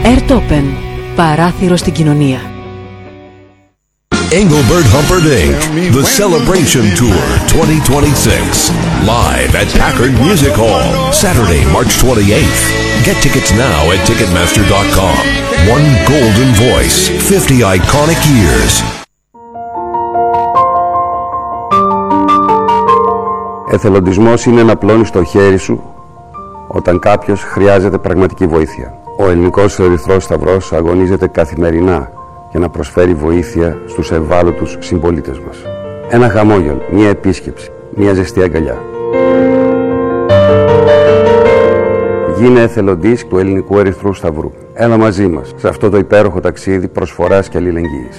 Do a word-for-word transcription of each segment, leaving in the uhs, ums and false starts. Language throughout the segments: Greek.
Airtopen. Παράθυρο στην κοινωνία. Engelbert Humperdinck, The Celebration Tour twenty twenty-six, live at Packard Music Hall, Saturday, March twenty-eighth. Get tickets now at ticketmaster dot com. One golden voice, fifty iconic years. Εθελοντισμός είναι να πλώνεις στο χέρι σου όταν κάποιος χρειάζεται πραγματική βοήθεια. Ο Ελληνικός Ερυθρός Σταυρός αγωνίζεται καθημερινά για να προσφέρει βοήθεια στους ευάλωτους συμπολίτες μας. Ένα χαμόγελο, μία επίσκεψη, μία ζεστή αγκαλιά. Γίνε εθελοντής του Ελληνικού Ερυθρού Σταυρού. Έλα μαζί μας σε αυτό το υπέροχο ταξίδι προσφοράς και αλληλεγγύης.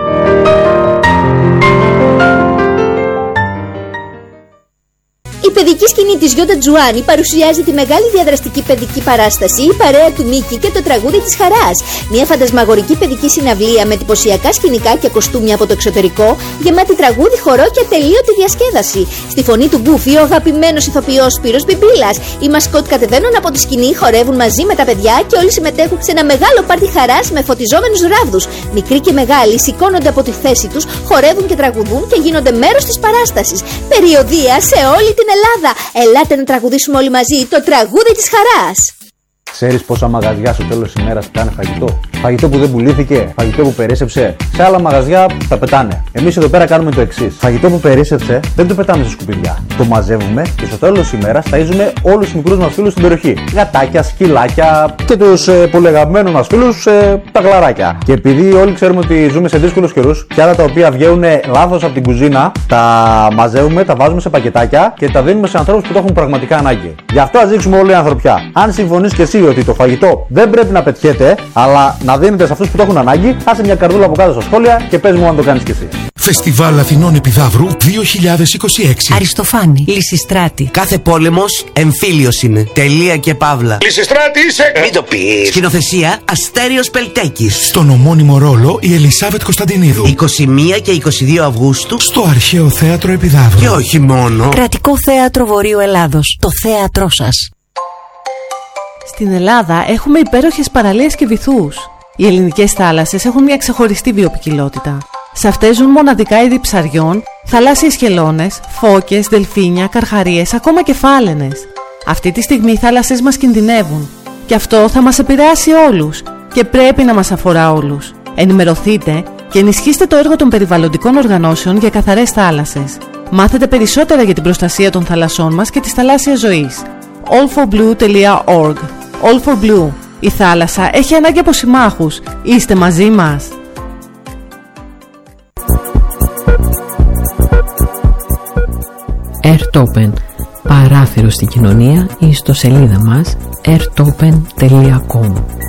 Η παιδική σκηνή της Γιώτα Τζουάνι παρουσιάζει τη μεγάλη διαδραστική παιδική παράσταση «Η παρέα του Μίκη και το τραγούδι της χαράς». Μια φαντασμαγορική παιδική συναυλία με εντυπωσιακά σκηνικά και κοστούμια από το εξωτερικό, γεμάτη τραγούδι, χορό και ατελείωτη διασκέδαση. Στη φωνή του Γκούφι, ο αγαπημένος ηθοποιός Σπύρος Μπιμπίλας. Οι μασκότ κατεβαίνουν από τη σκηνή, χορεύουν μαζί με τα παιδιά και όλοι συμμετέχουν σε ένα μεγάλο πάρτι χαράς με φωτιζόμενους ράβδους. Μικροί και μεγάλοι σηκώνονται από τη θέση τους, χορεύουν και τραγουδούν και γίνονται μέρος της παράστασης. Περιοδεία σε όλη την Ελλάδα. Ελάτε να τραγουδήσουμε όλοι μαζί το τραγούδι της χαράς. Ξέρεις πόσα μαγαζιά στο τέλος της ημέρας πετάνε φαγητό? Φαγητό που δεν πουλήθηκε, φαγητό που περίσσεψε. Σε άλλα μαγαζιά τα πετάνε. Εμείς εδώ πέρα κάνουμε το εξής. Φαγητό που περίσσεψε δεν το πετάμε στα σκουπίδια. Το μαζεύουμε και στο τέλος της ημέρας ταΐζουμε όλους τους μικρούς μας φίλους στην περιοχή. Γατάκια, σκυλάκια και τους ε, πολύ αγαπημένους μας φίλους ε, τα γλαράκια. Και επειδή όλοι ξέρουμε ότι ζούμε σε δύσκολους καιρούς, και άλλα τα οποία βγαίνουν λάθος από την κουζίνα, τα μαζεύουμε, τα βάζουμε σε πακετάκια και τα δίνουμε σε ανθρώπους που το έχουν πραγματικά ανάγκη. Γι' αυτό ας δείξουμε όλη η ανθρωπιά. Αν συμφωνείς και εσύ ότι το φαγητό δεν πρέπει να πετιέται, αλλά να δίνεται σε αυτούς που το έχουν ανάγκη, άσε μια καρδούλα από κάτω στα σχόλια και πες μου αν το κάνεις κι εσύ. Φεστιβάλ Αθηνών Επιδαύρου δύο χιλιάδες είκοσι έξι. Αριστοφάνη, Λυσιστράτη. Κάθε πόλεμος εμφύλιος είναι. Τελεία και παύλα. Λυσιστράτη είσαι! Μην το πεις. Σκηνοθεσία Αστέριος Πελτέκης. Στον ομώνυμο ρόλο η Ελισάβετ Κωνσταντινίδου. είκοσι μία και είκοσι δύο Αυγούστου. Στο Αρχαίο Θέατρο Επιδαύρου. Και όχι μόνο. Κρατικό Θέατρο Βορείου Ελλάδος. Το θέατρό σας. Στην Ελλάδα έχουμε υπέροχες παραλίες και βυθούς. Οι ελληνικές θάλασσες έχουν μια ξεχωριστή βιοποικιλότητα. Σε αυτές ζουν μοναδικά είδη ψαριών, θαλάσσιες χελώνες, φώκες, δελφίνια, καρχαρίες, ακόμα και φάλαινες. Αυτή τη στιγμή οι θάλασσες μας κινδυνεύουν. Και αυτό θα μας επηρεάσει όλους και πρέπει να μας αφορά όλους. Ενημερωθείτε και ενισχύστε το έργο των περιβαλλοντικών οργανώσεων για καθαρές θάλασσες. Μάθετε περισσότερα για την προστασία των θαλασσών μας και της θαλάσσιας ζωής. all for blue dot org. All for Blue. Η θάλασσα έχει ανάγκη από συμμάχους. Είστε μαζί μας. Airtopen. Παράθυρο στην κοινωνία. Η ιστοσελίδα μας airtopen τελεία com.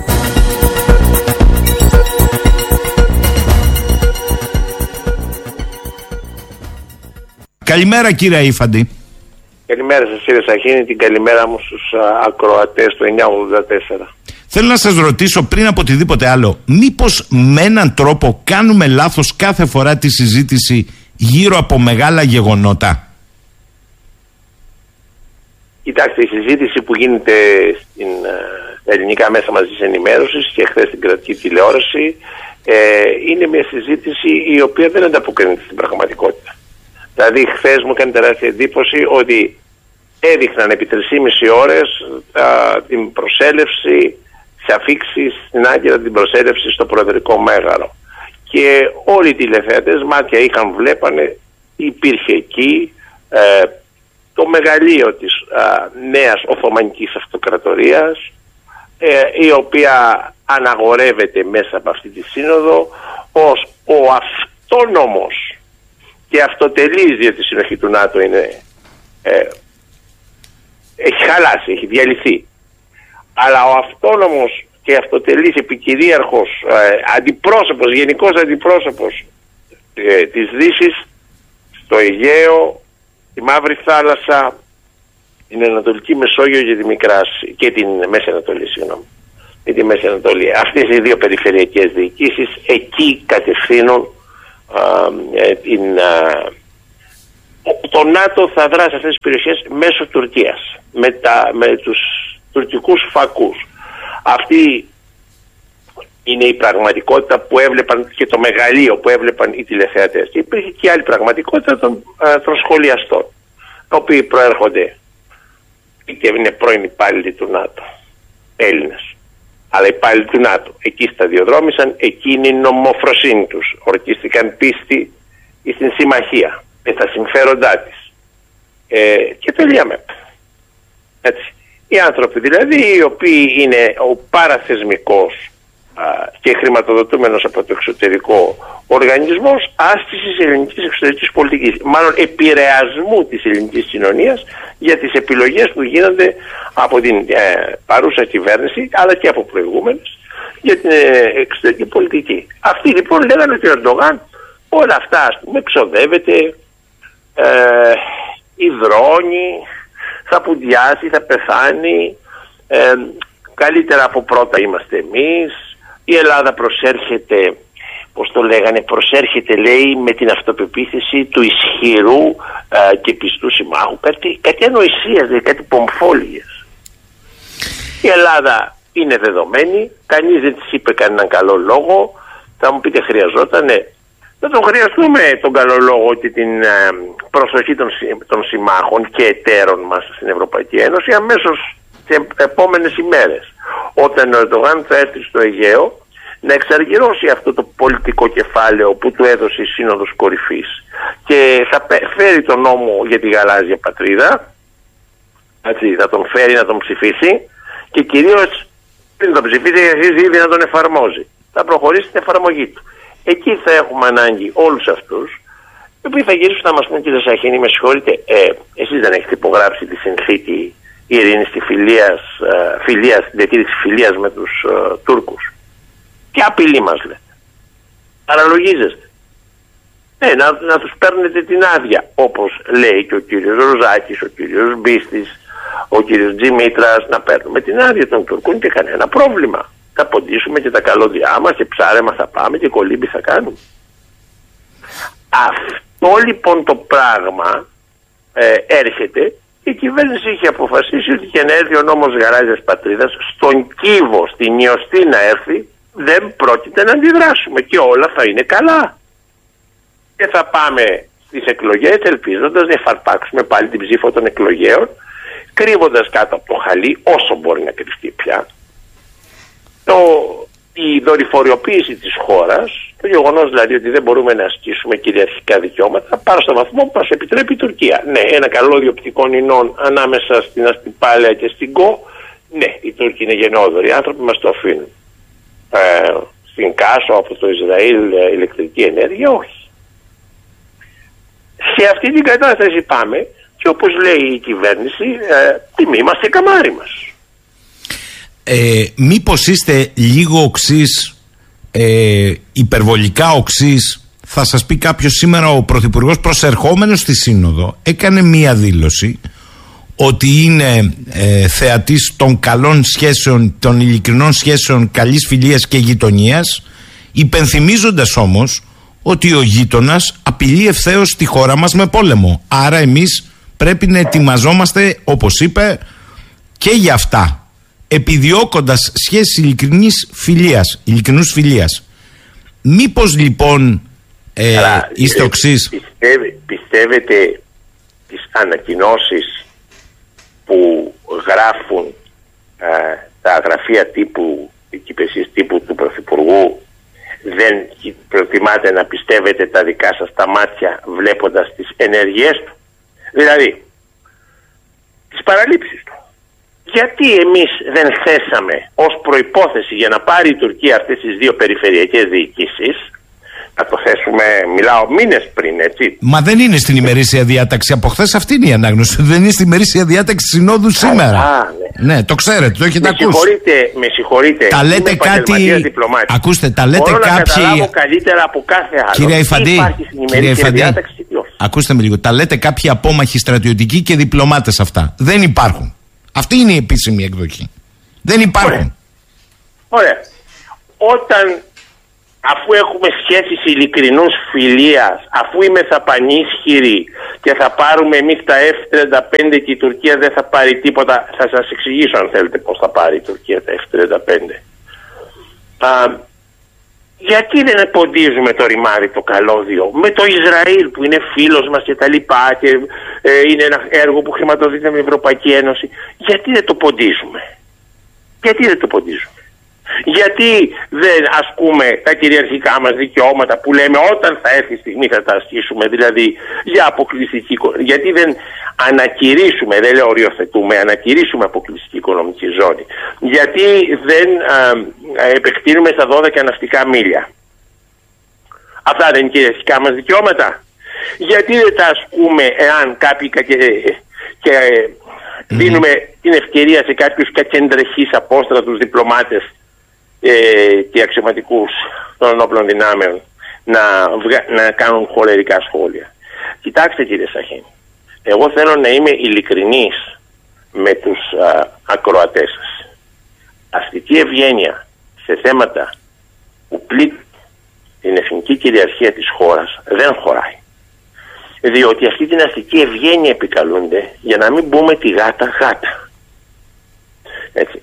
Καλημέρα κύριε Ήφαντη. Καλημέρα σας κύριε Σαχίνη, την καλημέρα μου στους α, ακροατές του εννιά ογδόντα τέσσερα. Θέλω να σας ρωτήσω πριν από οτιδήποτε άλλο, μήπως με έναν τρόπο κάνουμε λάθος κάθε φορά τη συζήτηση γύρω από μεγάλα γεγονότα? Κοιτάξτε, η συζήτηση που γίνεται στην ε, ελληνικά μέσα μαζικής ενημέρωσης και χθες στην κρατική τηλεόραση ε, είναι μια συζήτηση η οποία δεν ανταποκρίνεται στην πραγματικότητα. Δηλαδή, χθες μου έκανε τεράστια εντύπωση ότι έδειχναν επί τρεις και μισή ώρες α, την προσέλευση σε αφίξεις στην Άγκυρα, την προσέλευση στο Προεδρικό Μέγαρο. Και όλοι οι τηλεθεατές μάτια είχαν, βλέπανε, υπήρχε εκεί ε, το μεγαλείο της α, νέας Οθωμανικής Αυτοκρατορίας, ε, η οποία αναγορεύεται μέσα από αυτή τη σύνοδο ως ο αυτόνομος και αυτοτελής, διότι η συνοχή του ΝΑΤΟ είναι, ε, έχει χαλάσει, έχει διαλυθεί. Αλλά ο αυτόνομος και αυτοτελής επικυρίαρχος ε, αντιπρόσωπος, γενικός αντιπρόσωπος ε, της Δύσης στο Αιγαίο, τη Μαύρη Θάλασσα, την Ανατολική Μεσόγειο και, τη Μικρά, και την Μέση Ανατολή, συγγνώμη. Και τη Μέση Ανατολή. Αυτές οι δύο περιφερειακές διοικήσεις εκεί κατευθύνουν α, ε, την, α, το ΝΑΤΟ θα δράσει σε αυτές τις περιοχές μέσω Τουρκίας, με, τα, με τους τουρκικούς φακούς. Αυτοί είναι η πραγματικότητα που έβλεπαν και το μεγαλείο που έβλεπαν οι τηλεθεατές. Και υπήρχε και άλλη πραγματικότητα των, α, των σχολιαστών, οι οποίοι προέρχονται είτε είναι πρώην υπάλληλοι του ΝΑΤΟ, Έλληνες, αλλά υπάλληλοι του ΝΑΤΟ. Εκεί σταδιοδρόμησαν, εκείνη η νομοφροσύνη τους. Ορκίστηκαν πίστη στην συμμαχία, με τα συμφέροντά της. Ε, και τελειάμε. Έτσι. Οι άνθρωποι δηλαδή, οι οποίοι είναι ο παραθεσμικός α, και χρηματοδοτούμενος από το εξωτερικό οργανισμός άσκησης ελληνικής εξωτερικής πολιτικής, μάλλον επηρεασμού της ελληνικής κοινωνίας για τις επιλογές που γίνονται από την ε, παρούσα κυβέρνηση, αλλά και από προηγούμενες, για την ε, εξωτερική πολιτική. Αυτοί λοιπόν λέγανε ότι ο Ερντογάν όλα αυτά, ας πούμε, ξοδεύεται, ε, υδρώνει, θα πουδιάσει, θα πεθάνει, ε, καλύτερα από πρώτα είμαστε εμείς, η Ελλάδα προσέρχεται, πώς το λέγανε, προσέρχεται λέει με την αυτοπεποίθηση του ισχυρού ε, και πιστού συμμάχου, κάτι, κάτι ανοησίας, δηλαδή κάτι πομφόλιες. Η Ελλάδα είναι δεδομένη, κανείς δεν της είπε κανέναν καλό λόγο, θα μου πείτε χρειαζότανε. Θα τον χρειαστούμε τον καλό λόγο και την ε, προσοχή των, των συμμάχων και εταίρων μας στην Ευρωπαϊκή Ένωση αμέσως τις επόμενες ημέρες, όταν ο Ερντογάν θα έρθει στο Αιγαίο να εξαργυρώσει αυτό το πολιτικό κεφάλαιο που του έδωσε η Σύνοδος Κορυφής και θα φέρει τον νόμο για τη γαλάζια πατρίδα, έτσι, θα τον φέρει να τον ψηφίσει και κυρίως πριν τον ψηφίσει αρχίζει ήδη να τον εφαρμόζει. Θα προχωρήσει την εφαρμογή του. Εκεί θα έχουμε ανάγκη όλους αυτούς, οι οποίοι θα γυρίσουν να μας πούν, κύριε Σαχίνη, με συγχωρείτε, ε, εσείς δεν έχετε υπογράψει τη συνθήκη ειρήνης τη φιλίας, ε, φιλίας, την διατήρηση φιλίας με τους ε, Τούρκους. Τι απειλή μας λέτε. Παραλογίζεστε. Ε, να, να τους παίρνετε την άδεια, όπως λέει και ο κύριος Ροζάκης, ο κύριος Μπίστης, ο κύριος Τζιμήτρας, να παίρνουμε την άδεια των Τουρκών και κανένα πρόβλημα. Θα ποντίσουμε και τα καλώδια μας και ψάρεμα θα πάμε και κολύμπι θα κάνουμε. Αυτό λοιπόν το πράγμα ε, έρχεται. Η κυβέρνηση είχε αποφασίσει ότι και να έρθει ο νόμος γαλάζιας πατρίδας στον Κύβο, στην Ιωστή να έρθει, δεν πρόκειται να αντιδράσουμε και όλα θα είναι καλά. Και θα πάμε στις εκλογές ελπίζοντας να εφαρπάξουμε πάλι την ψήφο των εκλογέων, κρύβοντας κάτω από το χαλί όσο μπορεί να κρυφτεί πια το, η δορυφοριοποίηση της χώρας, το γεγονός δηλαδή ότι δεν μπορούμε να ασκήσουμε κυριαρχικά δικαιώματα πάνω στο βαθμό που μας επιτρέπει η Τουρκία. Ναι, ένα καλώδιο οπτικών ινών ανάμεσα στην Αστυπάλαια και στην Κο, ναι, οι Τούρκοι είναι γενναιόδοροι, οι άνθρωποι μας το αφήνουν. Ε, στην Κάσο από το Ισραήλ ε, ηλεκτρική ενέργεια, όχι. Σε αυτή την κατάσταση πάμε και όπως λέει η κυβέρνηση, ε, τιμή μας και καμάρι μας. Ε, μήπως είστε λίγο οξύς, ε, υπερβολικά οξύς? Θα σας πει κάποιος, σήμερα ο Πρωθυπουργός προσερχόμενος στη Σύνοδο έκανε μία δήλωση ότι είναι ε, θεατής των καλών σχέσεων, των ειλικρινών σχέσεων καλής φιλίας και γειτονίας, υπενθυμίζοντας όμως ότι ο γείτονας απειλεί ευθέως τη χώρα μας με πόλεμο. Άρα εμείς πρέπει να ετοιμαζόμαστε, όπως είπε, και για αυτά, επιδιώκοντας σχέσεις ειλικρινής φιλίας, ειλικρινούς φιλίας. Μήπως λοιπόν ε, Άρα, είστε οξύς? Πιστεύε, πιστεύετε τις ανακοινώσεις που γράφουν ε, τα γραφεία τύπου, υπηρεσίες τύπου του Πρωθυπουργού, δεν προτιμάτε να πιστεύετε τα δικά σας τα μάτια βλέποντας τις ενέργειές του? Δηλαδή, τις παραλήψεις του. Γιατί εμείς δεν θέσαμε ως προϋπόθεση για να πάρει η Τουρκία αυτές τις δύο περιφερειακές διοικήσεις, να το θέσουμε, μιλάω μήνες πριν, έτσι. Μα δεν είναι στην ημερήσια διάταξη από χθες, αυτή είναι η ανάγνωση. Δεν είναι στην ημερήσια διάταξη συνόδου σήμερα. Α, ναι. ναι, το ξέρετε, το έχετε με ακούσει. Συγχωρείτε, με συγχωρείτε. Τα λέτε κάτι. Ακούστε, τα λέτε Μπορώ κάποιοι. Να καταλάβω καλύτερα από κάθε άλλο. Κύριε Υφαντή, κύριε Υφαντή, ακούστε με λίγο. Τα λέτε κάποιοι απόμαχοι στρατιωτικοί και διπλωμάτες αυτά. Δεν υπάρχουν. Αυτή είναι η επίσημη εκδοχή. Δεν υπάρχουν. Ωραία. Ωραία. Όταν, αφού έχουμε σχέσεις ειλικρινούς φιλίας, αφού είμαι θα πανίσχυροι και θα πάρουμε εμείς τα εφ τριάντα πέντε και η Τουρκία δεν θα πάρει τίποτα, θα σας εξηγήσω αν θέλετε πώς θα πάρει η Τουρκία τα εφ τριάντα πέντε. Α, Γιατί δεν ποντίζουμε το ρημάδι το καλώδιο με το Ισραήλ που είναι φίλος μας και τα λοιπά και ε, είναι ένα έργο που χρηματοδοτείται με την Ευρωπαϊκή Ένωση? Γιατί δεν το ποντίζουμε? Γιατί δεν το ποντίζουμε? Γιατί δεν ασκούμε τα κυριαρχικά μας δικαιώματα που λέμε όταν θα έρθει η στιγμή θα τα ασκήσουμε, δηλαδή για αποκλειστική, γιατί δεν ανακηρύσουμε, δεν λέω οριοθετούμε, ανακηρύσουμε αποκλειστική οικονομική ζώνη? Γιατί δεν α, α, επεκτείνουμε στα δώδεκα ναυτικά μίλια? Αυτά δεν είναι κυριαρχικά μας δικαιώματα? Γιατί δεν τα ασκούμε εάν κάποιοι και, και mm. δίνουμε την ευκαιρία σε κάποιους κακεντρεχείς απόστρατους διπλωμάτες Ε, και αξιωματικούς των ενόπλων δυνάμεων να, βγα... να κάνουν χολερικά σχόλια? Κοιτάξτε κύριε Σαχίν, εγώ θέλω να είμαι ειλικρινής με τους α, ακροατές σας. Αστική ευγένεια σε θέματα που πλήττουν την εθνική κυριαρχία της χώρας δεν χωράει. Διότι αυτή την αστική ευγένεια επικαλούνται για να μην πούμε τη γάτα γάτα. Έτσι.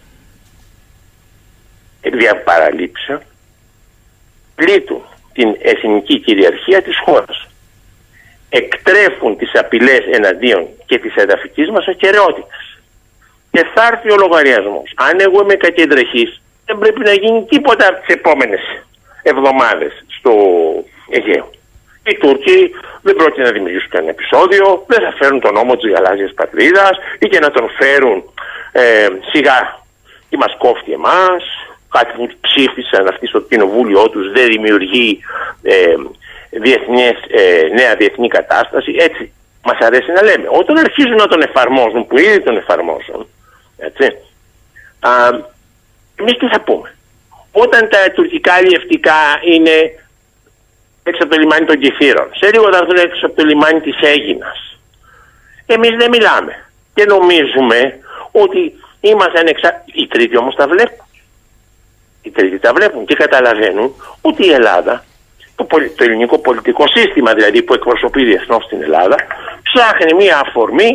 Δια παραλήψεων πλήττουν την εθνική κυριαρχία της χώρας. Εκτρέφουν τις απειλές εναντίον και της εδαφικής μας ακεραιότητας. Και θα έρθει ο λογαριασμός. Αν εγώ είμαι κακεντρεχής, δεν πρέπει να γίνει τίποτα από τις επόμενες εβδομάδες στο Αιγαίο. Οι Τούρκοι δεν πρόκειται να δημιουργήσουν κανένα επεισόδιο, δεν θα φέρουν τον νόμο της γαλάζιας πατρίδας ή και να τον φέρουν ε, σιγά ή μας κόφτει εμάς. Κάτι που ψήφισαν αυτοί στο κοινοβούλιο τους δεν δημιουργεί ε, διεθνές, ε, νέα διεθνή κατάσταση. Έτσι μας αρέσει να λέμε. Όταν αρχίζουν να τον εφαρμόζουν, που ήδη τον εφαρμόζουν, έτσι, α, εμείς τι θα πούμε? Όταν τα τουρκικά αλλιευτικά είναι έξω από το λιμάνι των Κιθήρων, σε λίγο θα έρθουν έξω από το λιμάνι της Αίγινας, εμείς δεν μιλάμε και νομίζουμε ότι είμαστε ανεξάρτητοι. Οι τρίτοι όμως τα βλέπουν. Οι τρίτοι τα βλέπουν και καταλαβαίνουν ότι η Ελλάδα, το, το ελληνικό πολιτικό σύστημα δηλαδή που εκπροσωπεί διεθνώς στην Ελλάδα, ψάχνει μία αφορμή,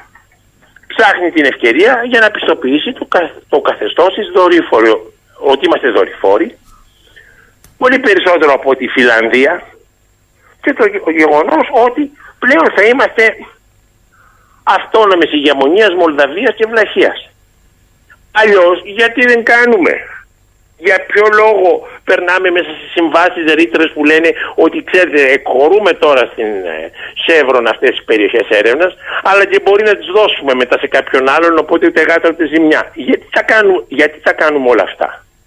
ψάχνει την ευκαιρία για να πιστοποιήσει το, το καθεστώς της δορύφορο, ότι είμαστε δορυφόροι, πολύ περισσότερο από τη Φιλανδία, και το γεγονός ότι πλέον θα είμαστε αυτόνομες ηγεμονίας Μολδαβίας και Βλαχίας. Αλλιώς γιατί δεν κάνουμε? Για ποιο λόγο περνάμε μέσα στις συμβάσεις ρήτρες που λένε ότι ξέρετε εκχωρούμε τώρα στην Σέβρον αυτές τις περιοχές έρευνας, αλλά και μπορεί να τις δώσουμε μετά σε κάποιον άλλον, οπότε ούτε γάτα ούτε ζημιά. Γιατί θα κάνουμε, γιατί θα κάνουμε όλα αυτά?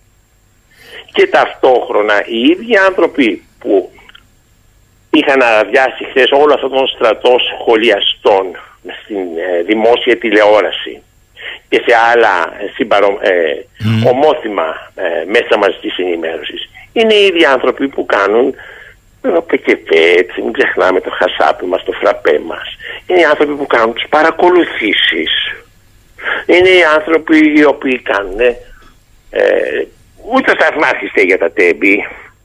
Και ταυτόχρονα οι ίδιοι άνθρωποι που είχαν αδειάσει χθες όλο αυτόν τον στρατό σχολιαστών στην ε, δημόσια τηλεόραση και σε άλλα συμπαρο, ε, mm. ομόθυμα ε, μέσα μαζικής ενημέρωσης, είναι οι ίδιοι άνθρωποι που κάνουν το πεκεφέ, έτσι, μην ξεχνάμε το χασάπι μας, το φραπέ μας. Είναι οι άνθρωποι που κάνουν τις παρακολουθήσεις. Είναι οι άνθρωποι οι οποίοι κάνουν ε, ούτε σταθμάρχιστε για τα τέμπη.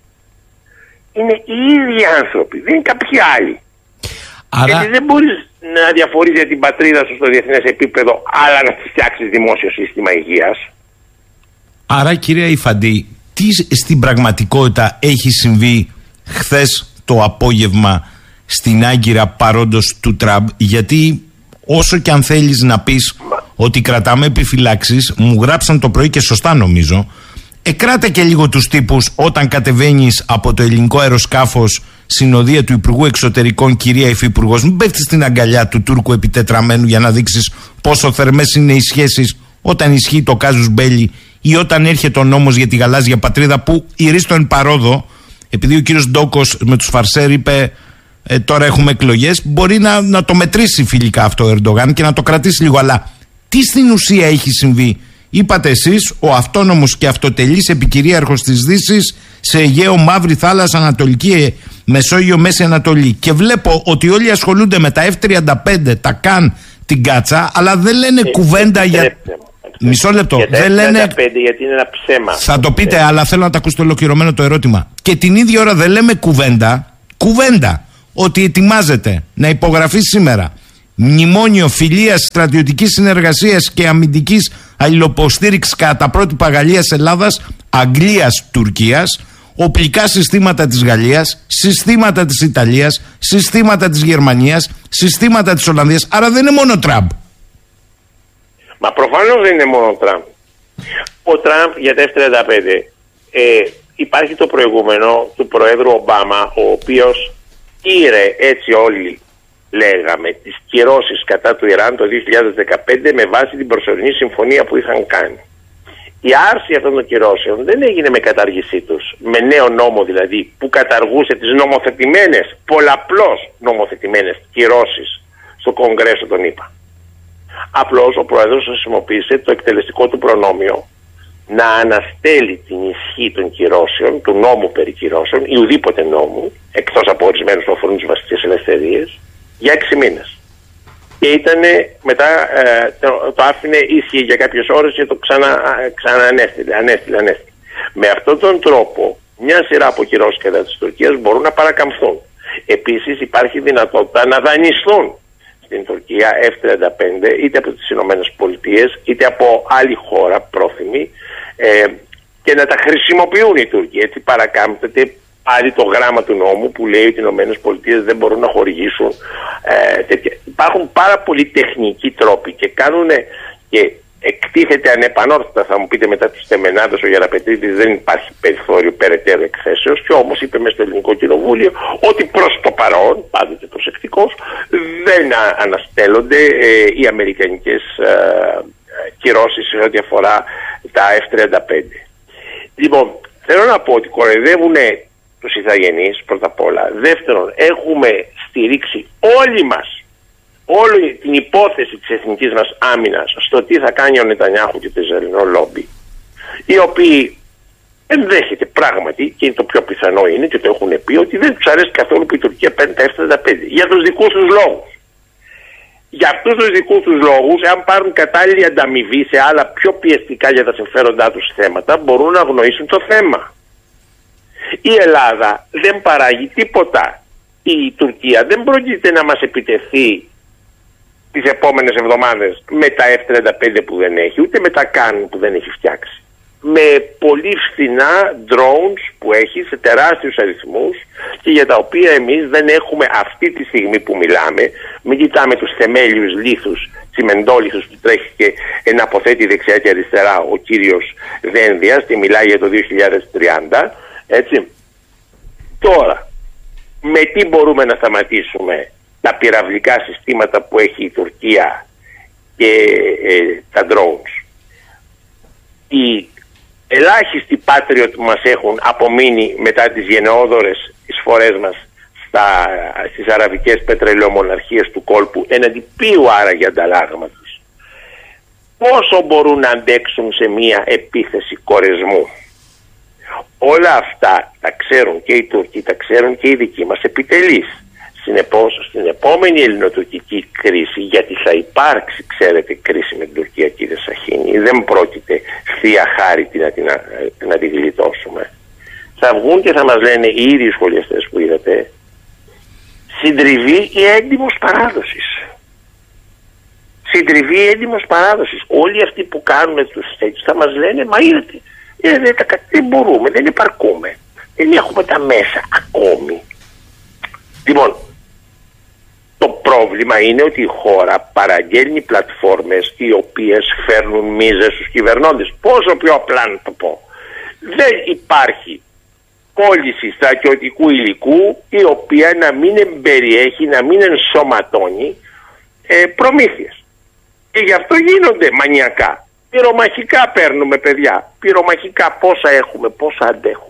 Είναι οι ίδιοι άνθρωποι, δεν είναι κάποιοι άλλοι. Άρα... Γιατί δεν μπορείς να διαφορείς για την πατρίδα σου στο διεθνές επίπεδο, αλλά να φτιάξεις δημόσιο σύστημα υγείας. Άρα, κυρία Ιφαντή, τι στην πραγματικότητα έχει συμβεί χθες το απόγευμα στην Άγκυρα παρόντος του Τραμπ? Γιατί όσο και αν θέλεις να πεις Μα... ότι κρατάμε επιφυλάξεις, μου γράψαν το πρωί και σωστά νομίζω, εκράτα και λίγο τους τύπους όταν κατεβαίνεις από το ελληνικό αεροσκάφος συνοδεία του Υπουργού Εξωτερικών, κυρία Υφυπουργός. Μην πέφτεις στην αγκαλιά του Τούρκου επιτετραμένου για να δείξεις πόσο θερμές είναι οι σχέσεις όταν ισχύει το κάζους μπέλι ή όταν έρχεται ο νόμος για τη γαλάζια πατρίδα, που ηρίστο εν παρόδο, επειδή ο κύριος Ντόκος με τους Φαρσέρ είπε ε, τώρα έχουμε εκλογές, μπορεί να, να το μετρήσει φιλικά αυτό ο Ερντογάν και να το κρατήσει λίγο. Αλλά τι στην ουσία έχει συμβεί? Είπατε εσείς ο αυτόνομος και αυτοτελής επικυρίαρχος της Δύσης σε Αιγαίο, Μαύρη Θάλασσα, Ανατολική Μεσόγειο, Μέση Ανατολή. Και βλέπω ότι όλοι ασχολούνται με τα εφ τριάντα πέντε, τα Καν, την Κάτσα, αλλά δεν λένε ε, κουβέντα για... για... Μισό λεπτό. Για δεν λένε... γιατί είναι ένα ψέμα. Θα το πείτε, αλλά θέλω να τα ακούσετε ολοκληρωμένο το ερώτημα. Και την ίδια ώρα δεν λέμε κουβέντα, κουβέντα, ότι ετοιμάζεται να υπογραφεί σήμερα μνημόνιο φιλίας, στρατιωτικής συνεργασίας και αμυντικής αλληλοποστήριξης κατά τα πρότυπα Γαλλίας, Ελλάδας, Αγγλίας, Τουρκίας, οπλικά συστήματα της Γαλλίας, συστήματα της Ιταλίας, συστήματα της Γερμανίας, συστήματα της Ολλανδίας. Άρα δεν είναι μόνο ο Τραμπ. Μα προφανώς δεν είναι μόνο ο Τραμπ. Ο Τραμπ για τα εφ τριάντα πέντε ε, υπάρχει το προηγούμενο του Προέδρου Ομπάμα, ο οποίος πήρε, έτσι όλοι λέγαμε, τις κυρώσεις κατά του Ιράν το δύο χιλιάδες δεκαπέντε με βάση την προσωρινή συμφωνία που είχαν κάνει. Η άρση αυτών των κυρώσεων δεν έγινε με κατάργησή τους, με νέο νόμο δηλαδή, που καταργούσε τις νομοθετημένες, πολλαπλώς νομοθετημένες κυρώσεις στο Κογκρέσο των ΗΠΑ. Απλώς ο Πρόεδρος χρησιμοποίησε το εκτελεστικό του προνόμιο να αναστέλει την ισχύ των κυρώσεων, του νόμου περί κυρώσεων ή ουδήποτε νόμου, εκτός από ορισμένους που αφορούν τις βασικές ελευθερίες, για έξι μήνες. Και ήταν μετά ε, το, το άφηνε ίσχυε για κάποιες ώρες και το ξανα, ξαναανέστηλε, ανέστηλε, ανέστηλε. Με αυτόν τον τρόπο μια σειρά από κυρώσεις κατά της Τουρκίας μπορούν να παρακαμφθούν. Επίσης υπάρχει δυνατότητα να δανειστούν στην Τουρκία εφ τριάντα πέντε είτε από τις Ηνωμένες Πολιτείες είτε από άλλη χώρα πρόθυμη ε, και να τα χρησιμοποιούν οι Τούρκοι. Έτσι παρακάμπτεται πάλι το γράμμα του νόμου που λέει ότι οι Ηνωμένες Πολιτείες δεν μπορούν να χορηγήσουν ε, τέτοια. Υπάρχουν πάρα πολλοί τεχνικοί τρόποι και κάνουν και εκτίθεται ανεπανόρθωτα. Θα μου πείτε μετά τους τεμενάδες ο Γεραπετρίτης δεν υπάρχει περιθώριο περαιτέρω εκθέσεως και όμως είπε μες στο Ελληνικό Κοινοβούλιο ότι προς το παρόν, πάντοτε προσεκτικός, δεν αναστέλλονται ε, οι αμερικανικές ε, κυρώσεις σε ό,τι αφορά τα εφ τριάντα πέντε. Λοιπόν, θέλω να πω ότι κοροϊδεύουν τους ηθαγενείς πρώτα απ' όλα. Δεύτερον, έχουμε στηρίξει όλοι μας όλη την υπόθεση της εθνικής μας άμυνας στο τι θα κάνει ο Νετανιάχου και το Ισραηλινό λόμπι, οι οποίοι ενδέχεται πράγματι, και το πιο πιθανό είναι και το έχουν πει, ότι δεν τους αρέσει καθόλου που η Τουρκία παίρνει τα εφ τριάντα πέντε για τους δικούς τους λόγους. Για αυτούς τους δικούς τους λόγους, αν πάρουν κατάλληλη ανταμοιβή σε άλλα πιο πιεστικά για τα συμφέροντά τους θέματα, μπορούν να αγνοήσουν το θέμα. Η Ελλάδα δεν παράγει τίποτα. Η Τουρκία δεν πρόκειται να μας επιτεθεί τις επόμενες εβδομάδες με τα εφ τριάντα πέντε που δεν έχει, ούτε με τα καν που δεν έχει φτιάξει. Με πολύ φθηνά drones που έχει σε τεράστιους αριθμούς και για τα οποία εμείς δεν έχουμε αυτή τη στιγμή που μιλάμε. Μην κοιτάμε τους θεμέλιους λίθους, τσιμεντόλιθους που τρέχει και ένα αποθέτει δεξιά και αριστερά ο κύριος Δένδιας και μιλάει για το δύο χιλιάδες τριάντα, έτσι. Τώρα, με τι μπορούμε να σταματήσουμε τα πυραυλικά συστήματα που έχει η Τουρκία και ε, τα drones? Οι ελάχιστοι Patriot που μας έχουν απομείνει μετά τις γενναιόδορες εισφορές μας στα, στις αραβικές πετρελαιομοναρχίες του κόλπου, εναντί ποιου άραγε ανταλλάγματος, πόσο μπορούν να αντέξουν σε μια επίθεση κορεσμού? Όλα αυτά τα ξέρουν και οι Τούρκοι, τα ξέρουν και οι δικοί μας επιτελείς. Συνεπώς, στην επόμενη ελληνοτουρκική κρίση, γιατί θα υπάρξει, ξέρετε, κρίση με την Τουρκία, κύριε Σαχίνη, δεν πρόκειται θεία χάρητη να την, να την γλιτώσουμε. Θα βγουν και θα μας λένε οι ίδιοι σχολιαστές που είδατε, συντριβή ή έντιμος παράδοσης. Συντριβή ή έντιμος παράδοσης. Όλοι αυτοί που κάνουν τους τέτοιους θα μας λένε, μα είδατε, δεν, δεν μπορούμε, δεν υπαρκούμε, δεν έχουμε τα μέσα ακόμη. Λοιπόν, το πρόβλημα είναι ότι η χώρα παραγγέλνει πλατφόρμες οι οποίες φέρνουν μίζες στους κυβερνώντες. Πόσο πιο απλά να το πω, δεν υπάρχει πώληση στρατιωτικού υλικού η οποία να μην εμπεριέχει, να μην ενσωματώνει ε, προμήθειες. Και γι' αυτό γίνονται μανιακά. Πυρομαχικά παίρνουμε, παιδιά. Πυρομαχικά πόσα έχουμε, πόσα αντέχουμε.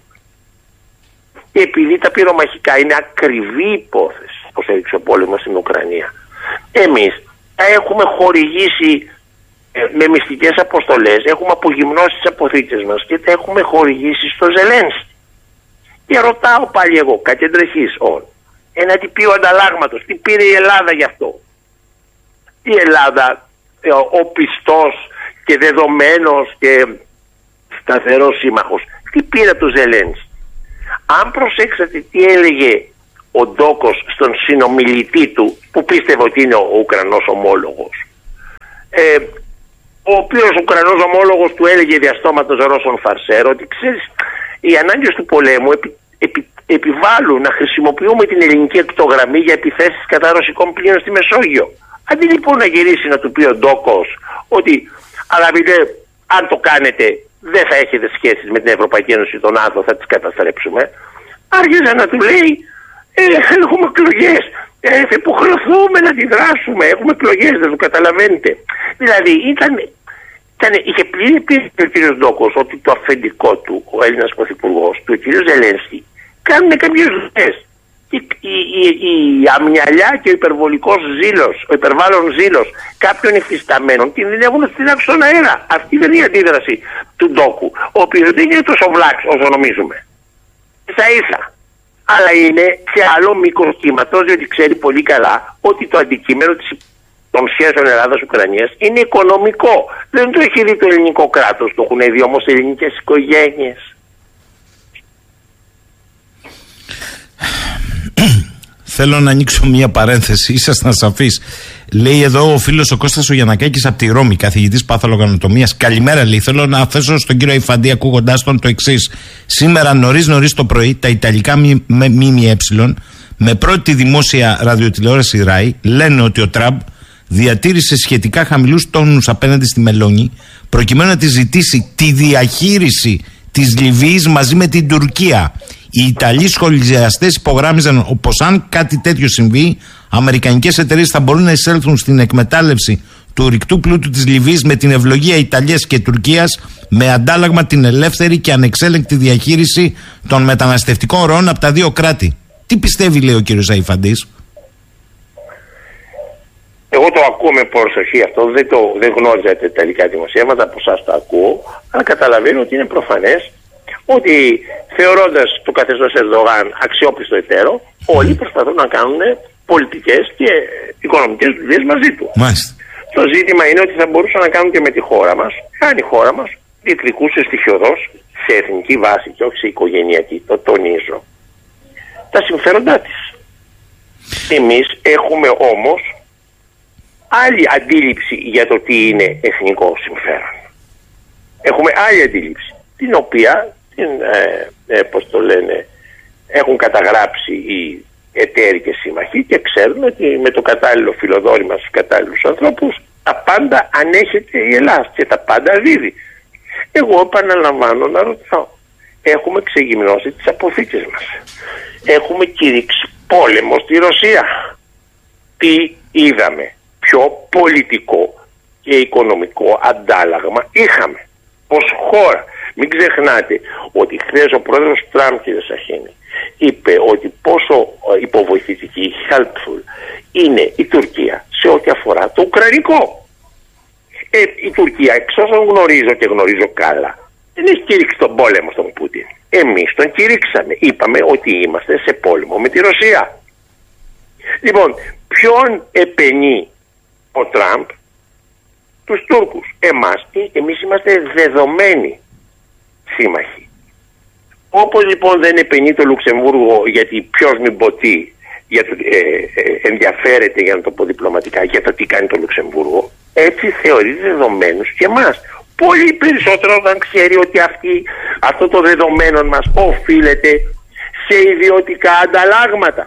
Και επειδή τα πυρομαχικά είναι ακριβή υπόθεση, όπως έδειξε ο πόλεμος στην Ουκρανία, εμείς τα έχουμε χορηγήσει ε, με μυστικές αποστολές, έχουμε απογυμνώσει τις αποθήκες μας και τα έχουμε χορηγήσει στο Ζελένσκι. Και ρωτάω πάλι εγώ, κατεντρεχής όν, εναντί ποιου ανταλλάγματος, τι πήρε η Ελλάδα γι' αυτό? Η Ελλάδα, ε, ο πιστός και δεδομένος και σταθερός σύμμαχος, τι πήρε το Ζελένσκι? Αν προσέξατε τι έλεγε ο Ντόκος στον συνομιλητή του, που πίστευε ότι είναι ο Ουκρανός ομόλογος, ε, ο οποίος ο Ουκρανός ομόλογος του έλεγε διαστόματος Ρώσων Φαρσέρ ότι ξέρεις, οι ανάγκες του πολέμου επι, επι, επιβάλλουν να χρησιμοποιούμε την ελληνική εκτογραμμή για επιθέσεις κατά ρωσικών πλοίων στη Μεσόγειο. Αντί λοιπόν να γυρίσει να του πει ο Ντόκος ότι αγαπητέ, αν το κάνετε δεν θα έχετε σχέσεις με την Ευρωπαϊκή Ένωση ή τον ΝΑΤΟ, θα τις καταστρέψουμε, άρχιζε να του λέει ε, έχουμε εκλογές, ε, θα υποχρεωθούμε να αντιδράσουμε, έχουμε εκλογές, δεν το καταλαβαίνετε. Δηλαδή ήταν, ήταν, είχε πλήρη πίστη ο κ. Ντόκος ότι το αφεντικό του, ο Έλληνας Πρωθυπουργός, του ο κ. Ζελένσκι, κάνουν κάποιες δουλειές. Η, η, η, η αμυαλιά και ο υπερβολικός ζήλος, ο υπερβάλλον ζήλος κάποιων υφισταμένων κινδυνεύουν να στείλουν στον αέρα. Αυτή δεν είναι η αντίδραση του Ντόκου, ο οποίος δεν είναι τόσο βλάξ όσο νομίζουμε. Ίσα ίσα. Αλλά είναι σε άλλο μήκος κύματος, διότι ξέρει πολύ καλά ότι το αντικείμενο της, των σχέσεων Ελλάδας-Ουκρανίας είναι οικονομικό. Δεν το έχει δει το ελληνικό κράτος, το έχουν δει όμως ελληνικές οικογένειες. Θέλω να ανοίξω μια παρένθεση, ήσασταν σαφείς. Λέει εδώ ο φίλος ο Κώστας ο Γιαννακάκης από τη Ρώμη, καθηγητής παθολογανοτομίας. Καλημέρα, λέει. Θέλω να θέσω στον κύριο Αϊφαντή, ακούγοντάς τον, το εξής. Σήμερα νωρίς νωρίς το πρωί, τα Ιταλικά ΜΜΕ, με πρώτη δημόσια ραδιοτηλεόραση ΡΑΙ, λένε ότι ο Τραμπ διατήρησε σχετικά χαμηλούς τόνους απέναντι στη Μελώνη, προκειμένου να τη ζητήσει τη διαχείριση της Λιβύης μαζί με την Τουρκία. Οι Ιταλοί σχολιαστές υπογράμμιζαν πως αν κάτι τέτοιο συμβεί, αμερικανικές εταιρείες θα μπορούν να εισέλθουν στην εκμετάλλευση του ορυκτού πλούτου της Λιβύης με την ευλογία Ιταλίας και Τουρκίας, με αντάλλαγμα την ελεύθερη και ανεξέλεγκτη διαχείριση των μεταναστευτικών ροών από τα δύο κράτη. Τι πιστεύει, λέει ο κύριος Αϊφαντής? Εγώ το ακούω με προσοχή αυτό, δεν, το, δεν γνώριζα τα ιταλικά δημοσιεύματα, από εσάς το ακούω, αλλά καταλαβαίνω ότι είναι προφανές ότι θεωρώντας το καθεστώς Ερντογάν αξιόπιστο εταίρο, όλοι προσπαθούν να κάνουν πολιτικές και οικονομικές δουλειές μαζί του. Μάλιστα. Το ζήτημα είναι ότι θα μπορούσαν να κάνουν και με τη χώρα μας, αν η χώρα μας διεκδικούσε στοιχειοδός σε εθνική βάση και όχι σε οικογενειακή, το τονίζω, τα συμφέροντά της. Εμείς έχουμε όμως άλλη αντίληψη για το τι είναι εθνικό συμφέρον. Έχουμε άλλη αντίληψη, την οποία την, ε, ε, πώς το λένε, έχουν καταγράψει οι εταίροι και σύμμαχοι και ξέρουν ότι με το κατάλληλο φιλοδόρημα στους κατάλληλους ανθρώπους τα πάντα ανέχεται η Ελλάδα και τα πάντα δίδει. Εγώ επαναλαμβάνω να ρωτάω, έχουμε ξεγυμνώσει τις αποθήκες μας, έχουμε κηρύξει πόλεμο στη Ρωσία. Τι είδαμε? Ποιο πολιτικό και οικονομικό αντάλλαγμα είχαμε ως χώρα? Μην ξεχνάτε ότι χθες ο πρόεδρος Τραμπ, κύριε Σαχίνη, είπε ότι πόσο υποβοηθητική, helpful είναι η Τουρκία σε ό,τι αφορά το ουκρανικό. Ε, η Τουρκία, εξ όσων γνωρίζω και γνωρίζω καλά, δεν έχει κηρύξει τον πόλεμο στον Πούτιν. Εμείς τον κηρύξαμε. Είπαμε ότι είμαστε σε πόλεμο με τη Ρωσία. Λοιπόν, ποιον επενεί ο Τραμπ? Τους Τούρκους. Εμάς, εμείς είμαστε δεδομένοι σύμμαχοι. Όπως λοιπόν δεν επενεί το Λουξεμβούργο, γιατί ποιος μην ποτεί για το, ε, ε, ενδιαφέρεται, για να το πω διπλωματικά, για το τι κάνει το Λουξεμβούργο, έτσι θεωρεί δεδομένους και εμάς. Πολύ περισσότερο όταν ξέρει ότι αυτή, αυτό το δεδομένο μας οφείλεται σε ιδιωτικά ανταλλάγματα.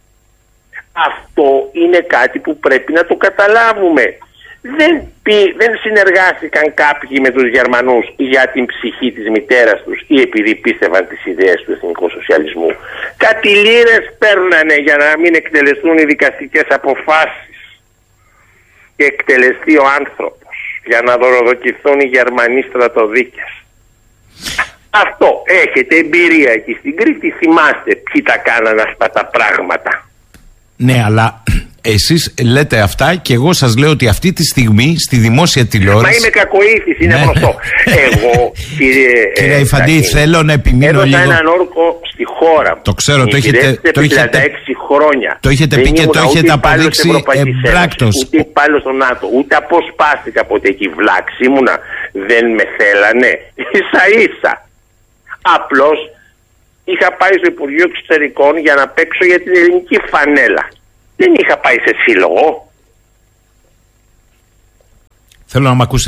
Αυτό είναι κάτι που πρέπει να το καταλάβουμε. Δεν, πει, δεν συνεργάστηκαν κάποιοι με τους Γερμανούς για την ψυχή της μητέρας τους ή επειδή πίστευαν τις ιδέες του εθνικού σοσιαλισμού. Κάτι λίρες παίρνανε για να μην εκτελεστούν οι δικαστικές αποφάσεις και εκτελεστεί ο άνθρωπος, για να δωροδοκηθούν οι Γερμανοί στρατοδίκες. Αυτό έχετε εμπειρία εκεί στην Κρήτη, θυμάστε ποιοι τα κάνανε αυτά τα πράγματα. Ναι, αλλά εσείς λέτε αυτά και εγώ σας λέω ότι αυτή τη στιγμή στη δημόσια τηλεόραση. Μα είμαι κακοήθης, είναι ναι. γνωστό. Εγώ, κύριε Κύριε Αϊφαντή, θέλω να επιμείνω έδωσα λίγο. Έδωσα έναν όρκο στη χώρα μου. Το ξέρω, το έχετε, το έχετε, χρόνια. Το έχετε πει και το έχετε αποδείξει εμπράκτος. Ούτε υπάλληλος στο ΝΑΤΟ, ούτε αποσπάστηκα ποτέ εκεί. Βλάξη ήμουνα. Δεν με θέλανε. Ίσα ίσα. Απλώς είχα πάει στο Υπουργείο Εξωτερικών για να παίξω για την ελληνική φανέλα. Δεν είχα πάει σε σύλλογο. Θέλω να μ' ακούσετε.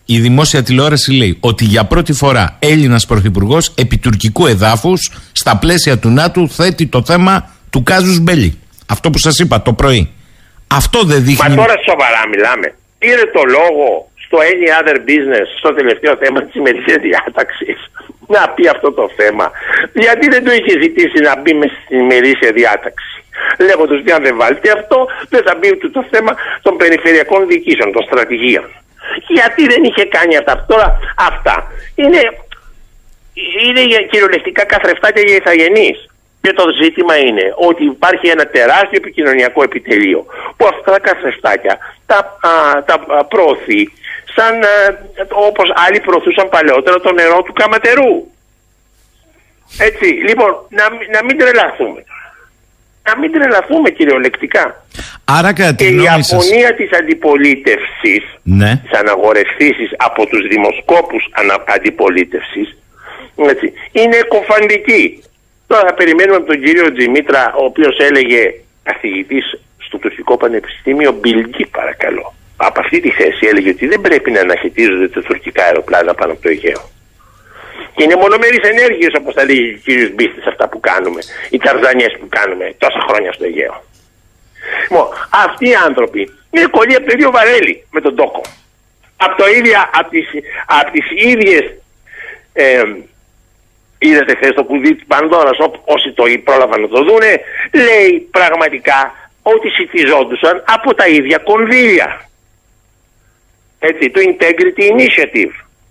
η δημόσια τηλεόραση λέει ότι για πρώτη φορά Έλληνας πρωθυπουργός επί τουρκικού εδάφους στα πλαίσια του ΝΑΤΟ θέτει το θέμα του κάζους μπέλι. Αυτό που σας είπα το πρωί. Αυτό δεν δείχνει... Μα τώρα σοβαρά μιλάμε. Πήρε το λόγο στο Any Other Business, στο τελευταίο θέμα της ημερήσιας διάταξης, να πει αυτό το θέμα. Γιατί δεν το είχε ζητήσει να μπει μέσα στην ημερήσια διάταξη, λέγοντας ότι αν δεν βάλετε αυτό δεν θα μπει ούτε το θέμα των περιφερειακών διοικήσεων, των στρατηγίων. Γιατί δεν είχε κάνει αυτά. Τώρα αυτά είναι, είναι κυριολεκτικά καθρεφτάκια για ηθαγενείς. Και το ζήτημα είναι ότι υπάρχει ένα τεράστιο επικοινωνιακό επιτελείο που αυτά τα καθρεφτάκια τα, α, τα προωθεί σαν α, όπως άλλοι προωθούσαν παλαιότερα το νερό του Καματερού. Έτσι, λοιπόν, να, να μην τρελαθούμε. Να μην τρελαθούμε κυριολεκτικά. Άρα, κατά και η απονία της αντιπολίτευσης, ναι, της αναγορευθήσεις από τους δημοσκόπους ανα, αντιπολίτευσης, έτσι, είναι κοφαντική. Τώρα θα περιμένουμε από τον κύριο Τζιμίτρα, ο οποίος έλεγε καθηγητής στο Τουρκικό Πανεπιστήμιο, Μπιλγκή παρακαλώ. Από αυτή τη θέση έλεγε ότι δεν πρέπει να αναχαιτίζονται τα τουρκικά αεροπλάνα πάνω από το Αιγαίο. Και είναι μονομερείς ενέργειες, όπως τα λέει ο κύριος Μπίστης, αυτά που κάνουμε, οι ταρζανιές που κάνουμε τόσα χρόνια στο Αιγαίο. Λοιπόν, αυτοί οι άνθρωποι είναι κολλοί από το ίδιο βαρέλι με τον τόκο. Από, το ίδια, από, τις, από τις ίδιες... Ε, είδατε χθες το κουδί της Πανδώρας, όσοι το πρόλαβαν να το δούνε, λέει πραγματικά ότι σιτιζόντουσαν από τα ίδια κονδύλια. Έτσι, το Integrity Initiative.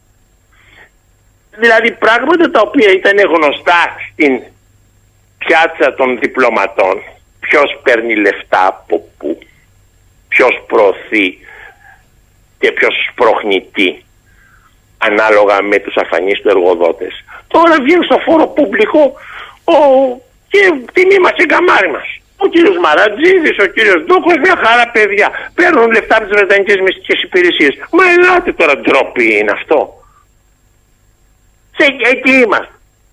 Δηλαδή πράγματα τα οποία ήταν γνωστά στην πιάτσα των διπλωματών. Ποιος παίρνει λεφτά από πού, ποιος προωθεί και ποιος σπρώχνει τι, ανάλογα με τους αφανείς του εργοδότες. Τώρα βγαίνει στο φόρο πουμπλικό ο... και τιμή μας η καμάρι μας. Ο κύριος Μαρατζίδης, ο κύριος Ντόκος, μια χαρά παιδιά. Παίρνουν λεφτά από τις βρετανικές μυστικές υπηρεσίες. Μα ελάτε τώρα, ντροπή είναι αυτό. Σε, εκεί είμαστε.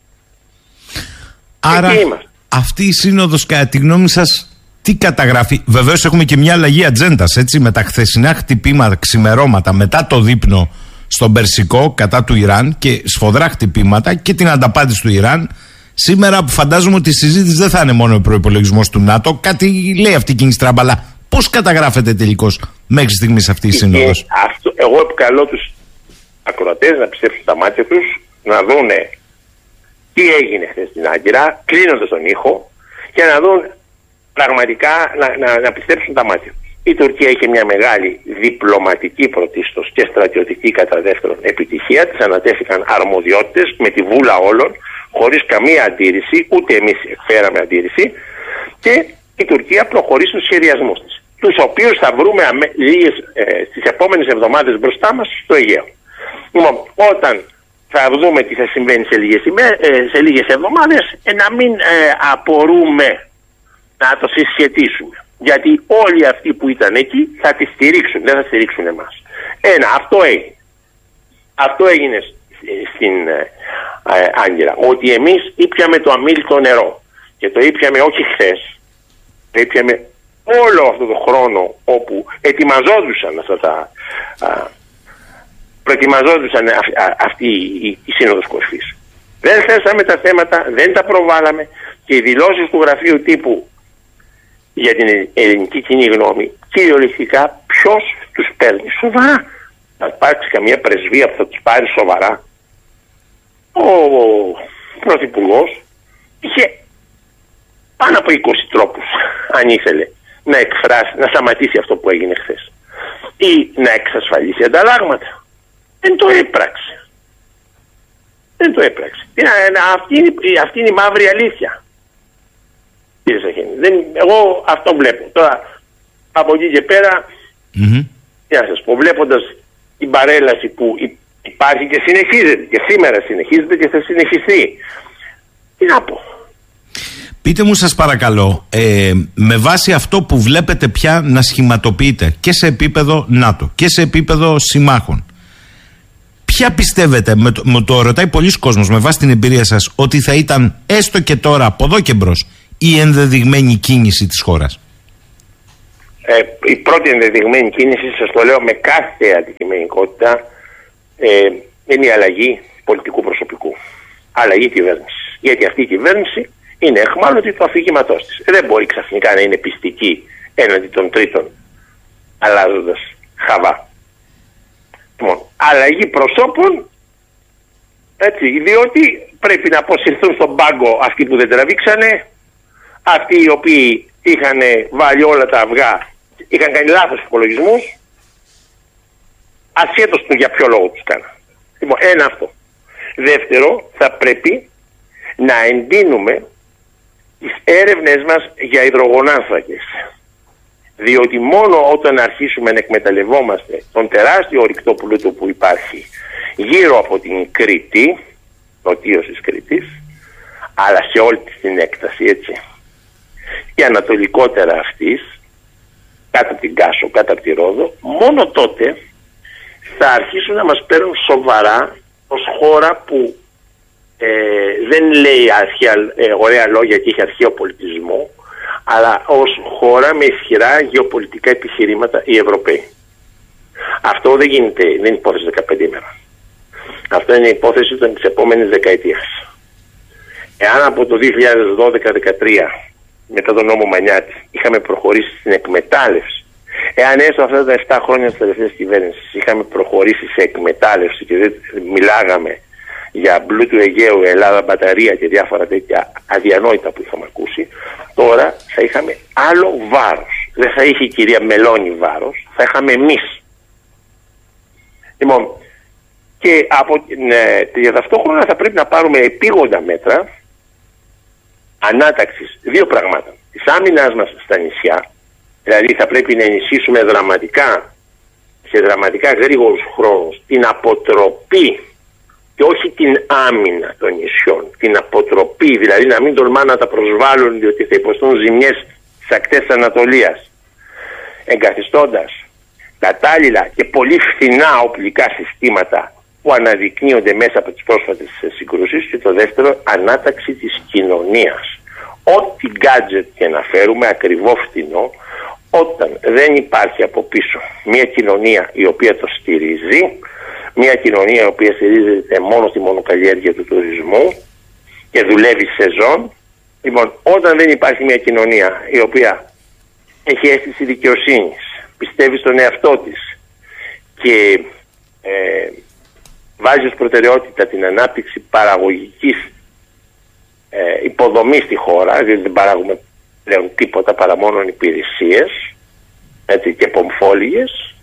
Άρα εκεί είμαστε. Αυτή η σύνοδος, κατά τη γνώμη σας, τι καταγράφει? Βεβαίως έχουμε και μια αλλαγή ατζέντας, έτσι, με τα χθεσινά χτυπήματα, ξημερώματα, μετά το δείπνο στον Περσικό κατά του Ιράν και σφοδρά χτυπήματα και την ανταπάντηση του Ιράν. Σήμερα που φαντάζομαι ότι η συζήτηση δεν θα είναι μόνο ο προϋπολογισμός του ΝΑΤΟ, κάτι λέει αυτή η κοινή στράμπαλα. Πώς καταγράφεται τελικώς μέχρι στιγμής αυτή η σύνοδος? Αυτό, εγώ επικαλώ τους ακροατές να πιστέψουν τα μάτια τους, να δούνε τι έγινε χθες στην Άγκυρα, κλείνοντας τον ήχο, και να δουν πραγματικά, να, να, να πιστέψουν τα μάτια τους. Η Τουρκία είχε μια μεγάλη διπλωματική πρωτίστως και στρατιωτική κατά δεύτερον επιτυχία. Της ανατέθηκαν αρμοδιότητες με τη βούλα όλων, χωρίς καμία αντίρρηση, ούτε εμείς εκφέραμε αντίρρηση, και η Τουρκία προχωρεί στους σχεδιασμούς της, τους οποίους θα βρούμε αμέ, λίγες, ε, στις επόμενες εβδομάδες μπροστά μας στο Αιγαίο. Λοιπόν, όταν θα δούμε τι θα συμβαίνει σε λίγες, ημέ, ε, σε λίγες εβδομάδες, ε, να μην ε, απορούμε, να το συσχετίσουμε. Γιατί όλοι αυτοί που ήταν εκεί θα τη στηρίξουν, δεν θα στηρίξουν εμάς. Ένα, αυτό έγινε. Αυτό έγινε στην ε, ε, Άγκυρα. Ότι εμείς ήπιαμε το αμήλυτο νερό. Και το ήπιαμε όχι χθες. Το ήπιαμε όλο αυτό το χρόνο όπου ετοιμαζόντουσαν αυτά τα... Α, προετοιμαζόντουσαν α, α, αυτή η, η σύνοδος κορυφής. Δεν θέσαμε τα θέματα, δεν τα προβάλαμε, και οι δηλώσεις του γραφείου τύπου για την ελληνική κοινή γνώμη, κυριολεκτικά ποιος τους παίρνει σοβαρά? Θα υπάρξει καμία πρεσβεία που θα τους πάρει σοβαρά? Ο, ο πρωθυπουργός είχε πάνω από είκοσι τρόπους, αν ήθελε, να εκφράσει, να σταματήσει αυτό που έγινε χθες ή να εξασφαλίσει ανταλλάγματα. Δεν το έπραξε. Δεν το έπραξε. Αυτή είναι, αυτή είναι η μαύρη αλήθεια. Δεν, εγώ αυτό βλέπω. Τώρα από εκεί και πέρα, mm-hmm. τι να σας πω, βλέποντας την παρέλαση που υπάρχει και συνεχίζεται, και σήμερα συνεχίζεται και θα συνεχιστεί, τι να πω. Πείτε μου σας παρακαλώ, ε, με βάση αυτό που βλέπετε πια να σχηματοποιείται και σε επίπεδο ΝΑΤΟ και σε επίπεδο συμμάχων, ποια πιστεύετε, με το, με το ρωτάει πολλοί κόσμος, με βάση την εμπειρία σας, ότι θα ήταν έστω και τώρα από εδώ και μπρος η ενδεδειγμένη κίνηση της χώρας? Ε, η πρώτη ενδεδειγμένη κίνηση, σας το λέω με κάθε αντικειμενικότητα, ε, είναι η αλλαγή πολιτικού προσωπικού. Αλλαγή κυβέρνηση. Γιατί αυτή η κυβέρνηση είναι αιχμάλωτη του αφηγήματός της. Δεν μπορεί ξαφνικά να είναι πιστική έναντι των τρίτων, αλλάζοντας χαβά. Λοιπόν, αλλαγή προσώπων, έτσι, διότι πρέπει να αποσυρθούν στον πάγκο αυτοί που δεν τραβήξανε, αυτοί οι οποίοι είχαν βάλει όλα τα αυγά, είχαν κάνει λάθος υπολογισμούς, ασχέτως του για ποιο λόγο τους κάνα. Λοιπόν, ένα αυτό. Δεύτερο, θα πρέπει να εντείνουμε τις έρευνες μας για υδρογονάνθρακες. Διότι μόνο όταν αρχίσουμε να εκμεταλλευόμαστε τον τεράστιο ορυκτό πλούτο που υπάρχει γύρω από την Κρήτη, νοτίως της Κρήτης, αλλά σε όλη την έκταση, έτσι, και ανατολικότερα αυτής, κάτω από την Κάσο, κάτω από τη Ρόδο, μόνο τότε θα αρχίσουν να μας παίρνουν σοβαρά ως χώρα που ε, δεν λέει αρχαία, ε, ωραία λόγια και έχει αρχαίο πολιτισμό, αλλά ως χώρα με ισχυρά γεωπολιτικά επιχειρήματα οι Ευρωπαίοι. Αυτό δεν γίνεται, δεν είναι υπόθεση δεκαπέντε ημέρων. Αυτό είναι υπόθεση της επόμενης δεκαετίας. Εάν από το δύο χιλιάδες δώδεκα δεκατρία μετά τον νόμο Μανιάτη είχαμε προχωρήσει στην εκμετάλλευση, εάν έστω αυτά τα επτά χρόνια της τελευταίας κυβέρνησης είχαμε προχωρήσει σε εκμετάλλευση και δεν μιλάγαμε για μπλου του Αιγαίου, Ελλάδα, μπαταρία και διάφορα τέτοια αδιανόητα που είχαμε ακούσει, τώρα θα είχαμε άλλο βάρος. Δεν θα είχε η κυρία Μελώνη βάρος, θα είχαμε εμείς. Λοιπόν, και από, ναι, για ταυτόχρονα θα πρέπει να πάρουμε επίγοντα μέτρα ανάταξης δύο πραγμάτων. Της άμυνας μας στα νησιά, δηλαδή θα πρέπει να ενισχύσουμε δραματικά, σε δραματικά γρήγορους χρόνους, την αποτροπή και όχι την άμυνα των νησιών, την αποτροπή, δηλαδή να μην τολμά να τα προσβάλλουν διότι θα υποστούν ζημιές στις ακτές της Ανατολίας, εγκαθιστώντας κατάλληλα και πολύ φθηνά οπλικά συστήματα που αναδεικνύονται μέσα από τις πρόσφατες συγκρούσεις. Και το δεύτερο, ανάταξη της κοινωνίας. Ό,τι gadget και να φέρουμε ακριβό φθηνό, όταν δεν υπάρχει από πίσω μια κοινωνία η οποία το στηρίζει, μια κοινωνία η οποία στηρίζεται μόνο στη μονοκαλλιέργεια του τουρισμού και δουλεύει σεζόν. Λοιπόν, όταν δεν υπάρχει μια κοινωνία η οποία έχει αίσθηση δικαιοσύνης, πιστεύει στον εαυτό της και ε, βάζει ως προτεραιότητα την ανάπτυξη παραγωγικής ε, υποδομής στη χώρα, διότι δεν παράγουμε πλέον τίποτα παρά μόνο υπηρεσίες, έτσι, και πομφόλιγες.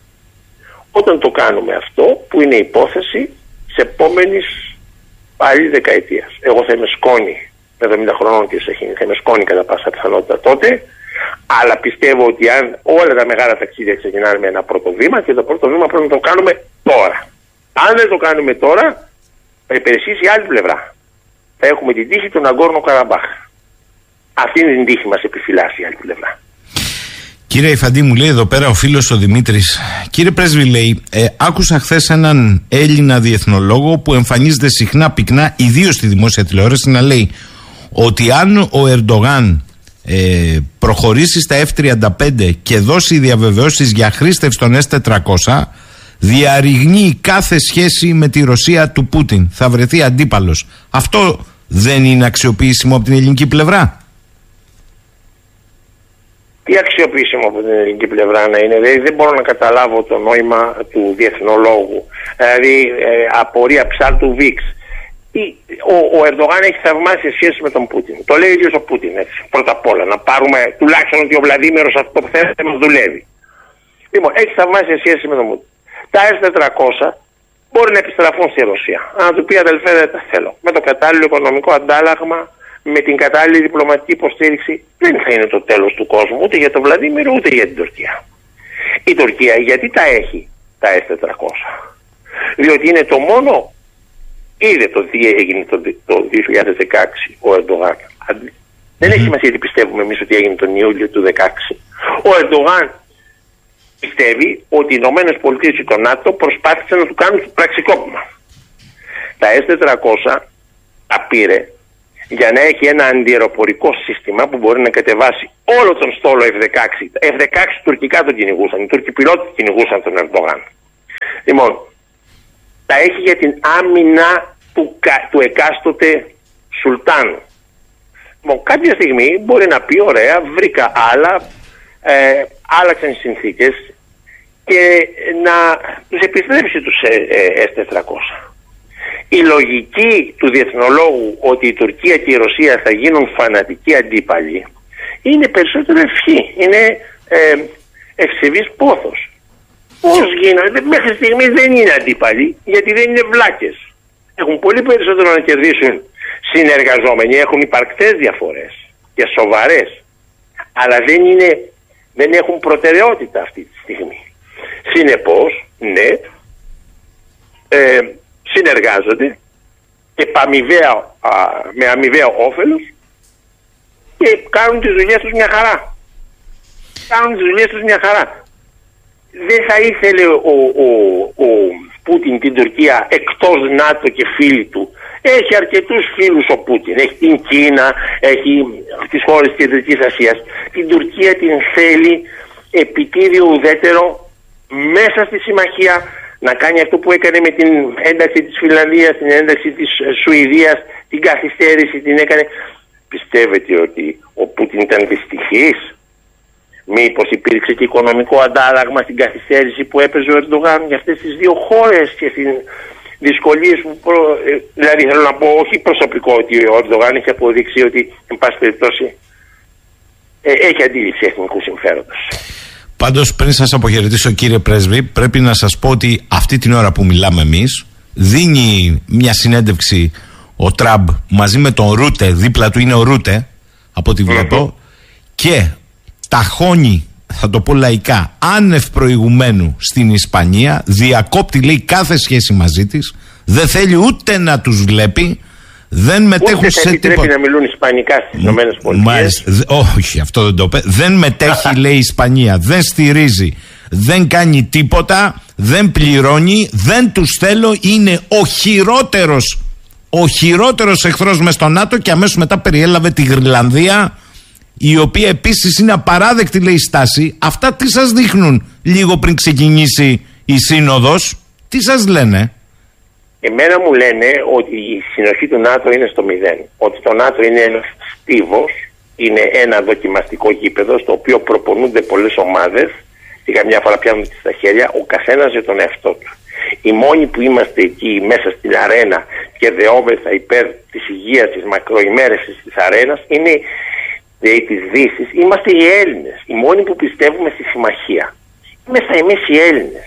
Όταν το κάνουμε αυτό, που είναι υπόθεση σε επόμενης πάλι δεκαετίας. Εγώ θα είμαι σκόνη με εβδομήντα χρονών και θα είμαι σκόνη κατά πάσα πιθανότητα τότε, αλλά πιστεύω ότι αν όλα τα μεγάλα ταξίδια ξεκινάνε με ένα πρώτο βήμα, και το πρώτο βήμα πρέπει να το κάνουμε τώρα. Αν δεν το κάνουμε τώρα, θα υπηρεσίσει η άλλη πλευρά. Θα έχουμε την τύχη του Ναγκόρνο Καραμπάχ. Αυτή είναι την τύχη μας, επιφυλάσσει η άλλη πλευρά. Κύριε Ιφαντή, μου λέει εδώ πέρα ο φίλος ο Δημήτρης. Κύριε Πρέσβη, λέει, ε, άκουσα χθες έναν Έλληνα διεθνολόγο που εμφανίζεται συχνά πυκνά, ιδίως στη δημόσια τηλεόραση, να λέει ότι αν ο Ερντογάν ε, προχωρήσει στα εφ τριάντα πέντε και δώσει διαβεβαιώσεις για χρήστευση των ες τετρακόσια, διαρριγνύει κάθε σχέση με τη Ρωσία του Πούτιν. Θα βρεθεί αντίπαλος. Αυτό δεν είναι αξιοποιήσιμο από την ελληνική πλευρά? Τι αξιοποιήσιμο από την ελληνική πλευρά να είναι? Δηλαδή δεν μπορώ να καταλάβω το νόημα του διεθνολόγου. Δηλαδή ε, απορία ψάρτου Βίξ. Ο, ο Ερντογάν έχει θαυμάσιες σχέσεις με τον Πούτιν. Το λέει ο ίδιος ο Πούτιν, έτσι. Πρώτα απ' όλα, να πάρουμε τουλάχιστον ότι ο Βλαδίμηρος αυτό που θέλετε μας δουλεύει. Λοιπόν, έχει θαυμάσιες σχέσεις με τον Πούτιν. Τα ες τετρακόσια μπορεί να επιστραφούν στη Ρωσία. Αν του πει αδελφέ δεν τα θέλω. Με το κατάλληλο οικονομικό αντάλλαγμα, με την κατάλληλη διπλωματική υποστήριξη, δεν θα είναι το τέλος του κόσμου ούτε για τον Βλαδίμηρο ούτε για την Τουρκία. Η Τουρκία γιατί τα έχει τα ες τετρακόσια? Διότι είναι το μόνο. Είδε το τι έγινε το, το δύο χιλιάδες δεκαέξι ο Ερντογάν. Δεν έχει σημασία τι πιστεύουμε εμείς ότι έγινε τον Ιούλιο του δύο χιλιάδες δεκαέξι. Ο Ερντογάν πιστεύει ότι οι Ηνωμένες Πολιτείες και το ΝΑΤΟ προσπάθησαν να του κάνουν πραξικόπημα. Τα ες τετρακόσια τα πήρε για να έχει ένα αντιεροπορικό σύστημα που μπορεί να κατεβάσει όλο τον στόλο εφ δεκαέξι. εφ δεκαέξι τουρκικά τον κυνηγούσαν, οι Τούρκοι πιλότοι κυνηγούσαν τον Ερντογάν. Λοιπόν, τα έχει για την άμυνα του, του εκάστοτε σουλτάνου. Bon, κάποια στιγμή μπορεί να πει ωραία, βρήκα άλλα, ε, άλλαξαν οι συνθήκες και να τους επιστρέψει τους ες τετρακόσια. Η λογική του διεθνολόγου ότι η Τουρκία και η Ρωσία θα γίνουν φανατικοί αντίπαλοι είναι περισσότερο ευχή, είναι ε, ευσεβής πόθος. Πώς γίνονται, μέχρι στιγμής δεν είναι αντίπαλοι, γιατί δεν είναι βλάκες. Έχουν πολύ περισσότερο να κερδίσουν συνεργαζόμενοι, έχουν υπαρκτές διαφορές και σοβαρές, αλλά δεν, είναι, δεν έχουν προτεραιότητα αυτή τη στιγμή. Συνεπώς, ναι, ε, συνεργάζονται και αμοιβαία, α, με αμοιβαίο όφελος και κάνουν τις δουλειές τους μια χαρά. Κάνουν τις δουλειές τους μια χαρά. Δεν θα ήθελε ο, ο, ο Πούτιν την Τουρκία εκτός ΝΑΤΟ και φίλοι του. Έχει αρκετούς φίλους ο Πούτιν. Έχει την Κίνα, έχει τις χώρες της Κεντρικής Ασίας. Την Τουρκία την θέλει επιτίδιο ουδέτερο μέσα στη συμμαχία, να κάνει αυτό που έκανε με την ένταξη της Φινλανδίας, την ένταξη της Σουηδίας, την καθυστέρηση την έκανε. Πιστεύετε ότι ο Πούτιν ήταν δυστυχής? Μήπως υπήρξε και οικονομικό αντάλλαγμα στην καθυστέρηση που έπαιζε ο Ερντογάν για αυτές τις δύο χώρες και στην δυσκολίες που προ... δηλαδή θέλω να πω όχι προσωπικό, ότι ο Ερντογάν έχει αποδείξει ότι εν πάση περιπτώσει ε, έχει αντίληψη εθνικού συμφέροντος. Πάντως, πριν σας αποχαιρετήσω, κύριε Πρέσβη, πρέπει να σας πω ότι αυτή την ώρα που μιλάμε εμείς δίνει μια συνέντευξη ο Τραμπ μαζί με τον Ρούτε, δίπλα του είναι ο Ρούτε από ό,τι βλέπω, mm-hmm. και ταχώνει, θα το πω λαϊκά, άνευ προηγουμένου στην Ισπανία, διακόπτει, λέει, κάθε σχέση μαζί της, δεν θέλει ούτε να τους βλέπει, δεν μετέχουν ούτε σε τίποτα. Πρέπει να μιλούν ισπανικά στις Ηνωμένες Πολιτείες. Όχι, αυτό δεν το είπε. Δεν μετέχει, λέει, η Ισπανία, δεν στηρίζει, δεν κάνει τίποτα, δεν πληρώνει, δεν τους θέλω, είναι ο χειρότερος, ο χειρότερος εχθρός μες στο ΝΑΤΟ, και αμέσως μετά περιέλαβε τη Γρυλανδία, η οποία επίσης είναι απαράδεκτη, λέει, στάση. Αυτά τι σας δείχνουν λίγο πριν ξεκινήσει η σύνοδος? Τι σας λένε? Εμένα μου λένε ότι η συνοχή του ΝΑΤΟ είναι στο μηδέν. Ότι το ΝΑΤΟ είναι ένας στίβος, είναι ένα δοκιμαστικό γήπεδο στο οποίο προπονούνται πολλές ομάδες και καμιά φορά πιάνουν στα χέρια ο καθένας για τον εαυτό του. Οι μόνοι που είμαστε εκεί μέσα στην αρένα και δεόμεθα υπέρ της υγείας της μακροημέρεσης της αρένας είναι της Δύσης, είμαστε οι Έλληνες, οι μόνοι που πιστεύουμε στη συμμαχία. Είμαστε εμείς οι Έλληνες.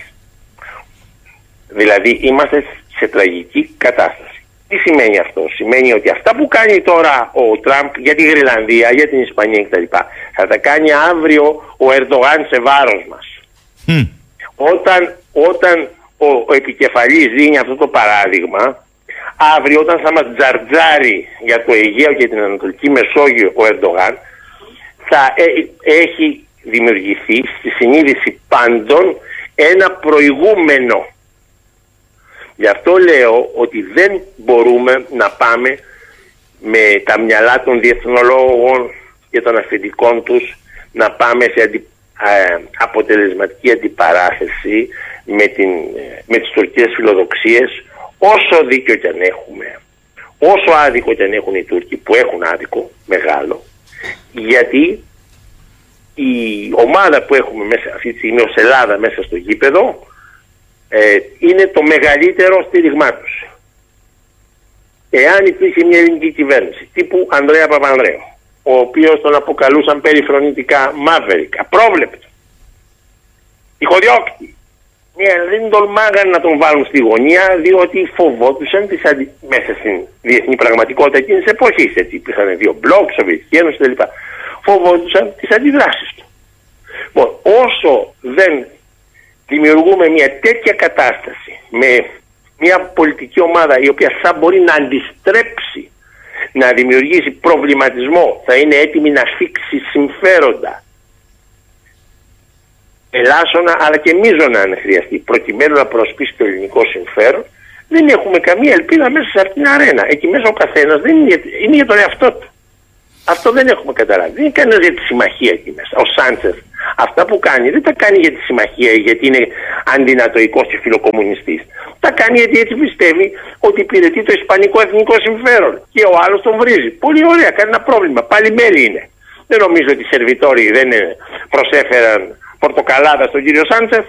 Δηλαδή είμαστε σε τραγική κατάσταση. Τι σημαίνει αυτό? Σημαίνει ότι αυτά που κάνει τώρα ο Τραμπ για τη Γρυλανδία, για την Ισπανία κτλ. Θα τα κάνει αύριο ο Ερντογάν σε βάρος μας. Mm. Όταν, όταν ο, ο επικεφαλής δίνει αυτό το παράδειγμα, αύριο όταν θα μας τζαρτζάρει για το Αιγαίο και την Ανατολική Μεσόγειο ο Ερντογάν, θα ε, έχει δημιουργηθεί στη συνείδηση πάντων ένα προηγούμενο. Γι' αυτό λέω ότι δεν μπορούμε να πάμε με τα μυαλά των διεθνολόγων και των αφεντικών τους να πάμε σε αντι, ε, αποτελεσματική αντιπαράθεση με, την, με τις τουρκικές φιλοδοξίες, όσο δίκιο κι αν έχουμε, όσο άδικο κι αν έχουν οι Τούρκοι, που έχουν άδικο μεγάλο, γιατί η ομάδα που έχουμε μέσα αυτή τη στιγμή ως Ελλάδα μέσα στο γήπεδο ε, είναι το μεγαλύτερο στήριγμά τους. Εάν υπήρχε μια ελληνική κυβέρνηση τύπου Ανδρέα Παπανδρέου, ο οποίος τον αποκαλούσαν περιφρονητικά Μαύρικ, απρόβλεπτο, τυχοδιώκτη, δεν τολμάγαν να τον βάλουν στη γωνία, διότι φοβόντουσαν τις αντι... μέσα στην διεθνή πραγματικότητα εκείνης της εποχής. Έτσι, υπήρχαν δύο μπλοκ, Σοβιετική Ένωση κλπ. Φοβόντουσαν τις αντιδράσεις του. Λοιπόν, όσο δεν δημιουργούμε μια τέτοια κατάσταση με μια πολιτική ομάδα η οποία θα μπορεί να αντιστρέψει, να δημιουργήσει προβληματισμό, θα είναι έτοιμη να θίξει συμφέροντα, ελάσσονα αλλά και μείζωνα αν χρειαστεί, προκειμένου να προσπίσει το ελληνικό συμφέρον, δεν έχουμε καμία ελπίδα μέσα σε αυτήν την αρένα. Εκεί μέσα ο καθένας δεν είναι, είναι για τον εαυτό του. Αυτό δεν έχουμε καταλάβει. Δεν είναι κανένα για τη συμμαχία εκεί μέσα. Ο Σάντσεφ αυτά που κάνει δεν τα κάνει για τη συμμαχία, γιατί είναι αντινατοϊκός και φιλοκομμουνιστής. Τα κάνει γιατί έτσι πιστεύει ότι υπηρετεί το ισπανικό εθνικό συμφέρον. Και ο άλλος τον βρίζει. Πολύ ωραία, κανένα πρόβλημα. Πάλι μέλη είναι. Δεν νομίζω ότι οι σερβιτόροι δεν προσέφεραν πορτοκαλάδα στον κύριο Σάντσεφ.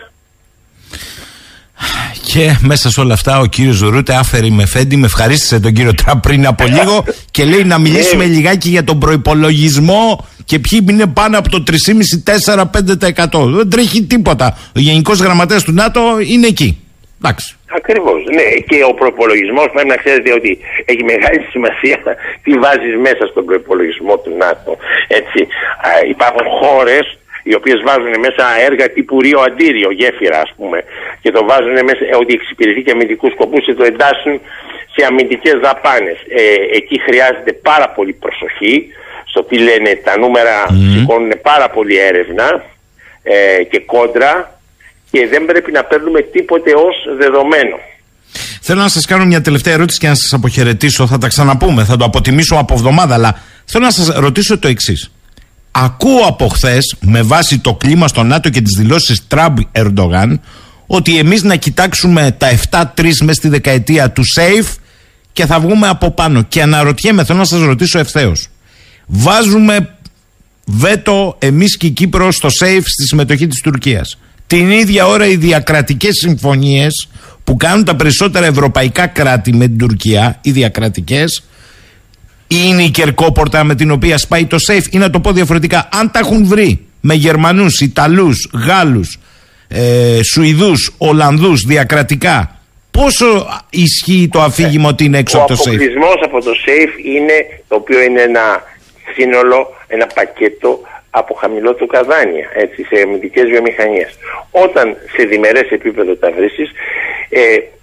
Και μέσα σε όλα αυτά ο κύριος Ρούτε άφερε με φέντη, με ευχαρίστησε τον κύριο Τραμπ πριν από λίγο και λέει να μιλήσουμε λιγάκι για τον προϋπολογισμό και ποιοι είναι πάνω από το τρία κόμμα πέντε με τέσσερα πέντε τοις εκατό. Δεν τρέχει τίποτα. Ο Γενικός Γραμματέας του ΝΑΤΟ είναι εκεί. Εντάξει. Ακριβώς. Ναι, και ο προϋπολογισμός πρέπει να ξέρετε ότι έχει μεγάλη σημασία τι βάζεις μέσα στον προϋπολογισμό του ΝΑΤΟ. Έτσι, α, υπάρχουν χώρες οι οποίες βάζουν μέσα έργα τύπου Ρίο Αντίριο, γέφυρα ας πούμε, και το βάζουν μέσα ε, ότι εξυπηρετεί και αμυντικούς σκοπούς και το εντάσσουν σε αμυντικές δαπάνες. Ε, εκεί χρειάζεται πάρα πολύ προσοχή στο τι λένε τα νούμερα, mm. σηκώνουν πάρα πολύ έρευνα ε, και κόντρα, και δεν πρέπει να παίρνουμε τίποτε ως δεδομένο. Θέλω να σας κάνω μια τελευταία ερώτηση και να σας αποχαιρετήσω. Θα τα ξαναπούμε, θα το αποτιμήσω από εβδομάδα, αλλά θέλω να σας ρωτήσω το εξής. Ακούω από χθες, με βάση το κλίμα στο ΝΑΤΟ και τις δηλώσεις Τραμπ-Ερντογάν, ότι εμείς να κοιτάξουμε τα επτά τρία μες στη δεκαετία του safe και θα βγούμε από πάνω. Και αναρωτιέμαι, θέλω να σας ρωτήσω ευθέως. Βάζουμε βέτο εμείς και η Κύπρος στο safe στη συμμετοχή της Τουρκίας. Την ίδια ώρα οι διακρατικές συμφωνίες που κάνουν τα περισσότερα ευρωπαϊκά κράτη με την Τουρκία, οι διακρατικές, είναι η κερκόπορτα με την οποία σπάει το safe, ή να το πω διαφορετικά, αν τα έχουν βρει με Γερμανούς, Ιταλούς, Γάλλους, ε, Σουηδούς, Ολλανδούς διακρατικά, πόσο ισχύει το αφήγημα ότι είναι έξω ο από το safe? Ο αποκλεισμός από το safe είναι, το οποίο είναι ένα σύνολο, ένα πακέτο από χαμηλότοκα δάνεια, έτσι, σε αμυντικές βιομηχανίες. Όταν σε διμερές επίπεδο τα βρίσκεις, ε,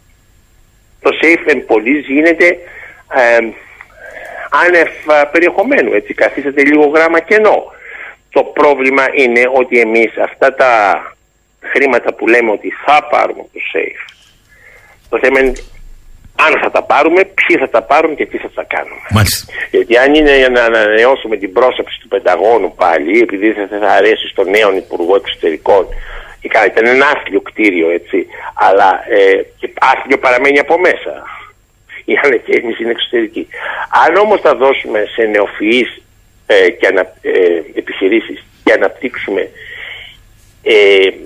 το safe εν πολλής γίνεται ε, άνευ περιεχομένου, έτσι, καθίσατε λίγο γράμμα κενό. Το πρόβλημα είναι ότι εμείς αυτά τα χρήματα που λέμε ότι θα πάρουμε το safe, το θέμα είναι αν θα τα πάρουμε, ποιοι θα τα πάρουν και τι θα τα κάνουμε. Μάλιστα. Γιατί αν είναι για να ανανεώσουμε την πρόσωψη του Πενταγώνου πάλι, επειδή θα, θα αρέσει στον νέο Υπουργό Εξωτερικών, και καλά, ήταν ένα άθλιο κτίριο, έτσι, αλλά ε, και άθλιο παραμένει από μέσα. Η ανακαίνιση είναι εξωτερική. Αν όμως τα δώσουμε σε νεοφυείς ε, και ανα, ε, επιχειρήσεις και αναπτύξουμε ε,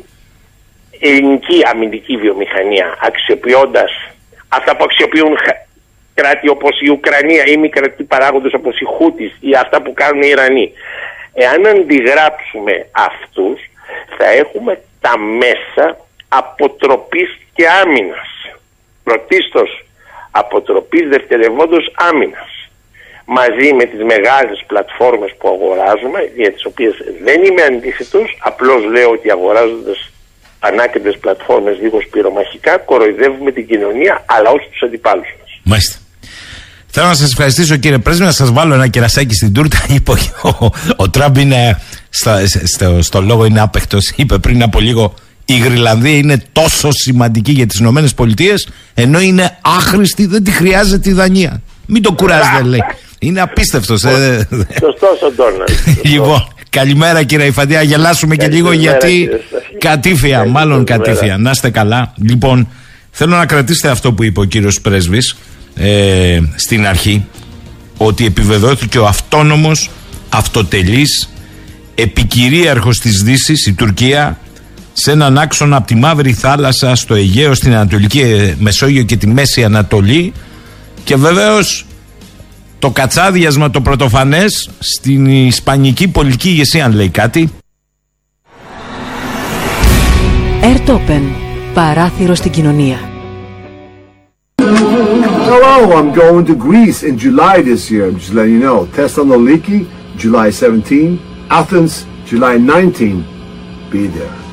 ελληνική αμυντική βιομηχανία, αξιοποιώντας αυτά που αξιοποιούν κράτη όπως η Ουκρανία ή μη κρατικοί παράγοντες όπως η Χούτις ή αυτά που κάνουν οι Ιρανοί, εάν αντιγράψουμε αυτούς, θα έχουμε τα μέσα αποτροπής και άμυνας. Πρωτίστως αποτροπής, δευτερευόντως άμυνας. Μαζί με τις μεγάλες πλατφόρμες που αγοράζουμε, για τις οποίες δεν είμαι αντίθετος, απλώς λέω ότι αγοράζοντας ανάκριτες πλατφόρμες λίγο σπυρομαχικά κοροϊδεύουμε την κοινωνία, αλλά όχι τους αντιπάλους μας. Μάλιστα. Θέλω να σας ευχαριστήσω, κύριε Πρέσβη, να σας βάλω ένα κερασάκι στην τούρτα. Είπε ο, ο Τραμπ είναι στο, στο, στο λόγο είναι άπαικτος. Είπε πριν από λίγο η Γρυλανδία είναι τόσο σημαντική για τις Ηνωμένες Πολιτείες, ενώ είναι άχρηστη, δεν τη χρειάζεται η Δανία. Μην το κουράζετε, λέει. Είναι απίστευτος. Ε. Σωστός ο Ντόναλντ. Λοιπόν, καλημέρα κύριε Ιφαντία, γελάσουμε και λίγο γιατί κατήφια, μάλλον κατήφια. Να είστε καλά. Λοιπόν, θέλω να κρατήσετε αυτό που είπε ο κύριος Πρέσβης ε, στην αρχή, ότι επιβεβαιώθηκε ο αυτόνομος, αυτοτελής, επικυρίαρχος της Δύσης, η Τουρκία, σε έναν άξονα από τη Μαύρη Θάλασσα στο Αιγαίο, στην Ανατολική Μεσόγειο και τη Μέση Ανατολή, και βεβαίως το κατσάδιασμα το πρωτοφανές στην ισπανική πολιτική ηγεσία, αν λέει κάτι. Airtopen. Παράθυρο στην κοινωνία. Hello, I'm going to Greece in July this year. I'm just letting you know. Thessaloniki, July seventeenth. Athens, July nineteenth. Be there.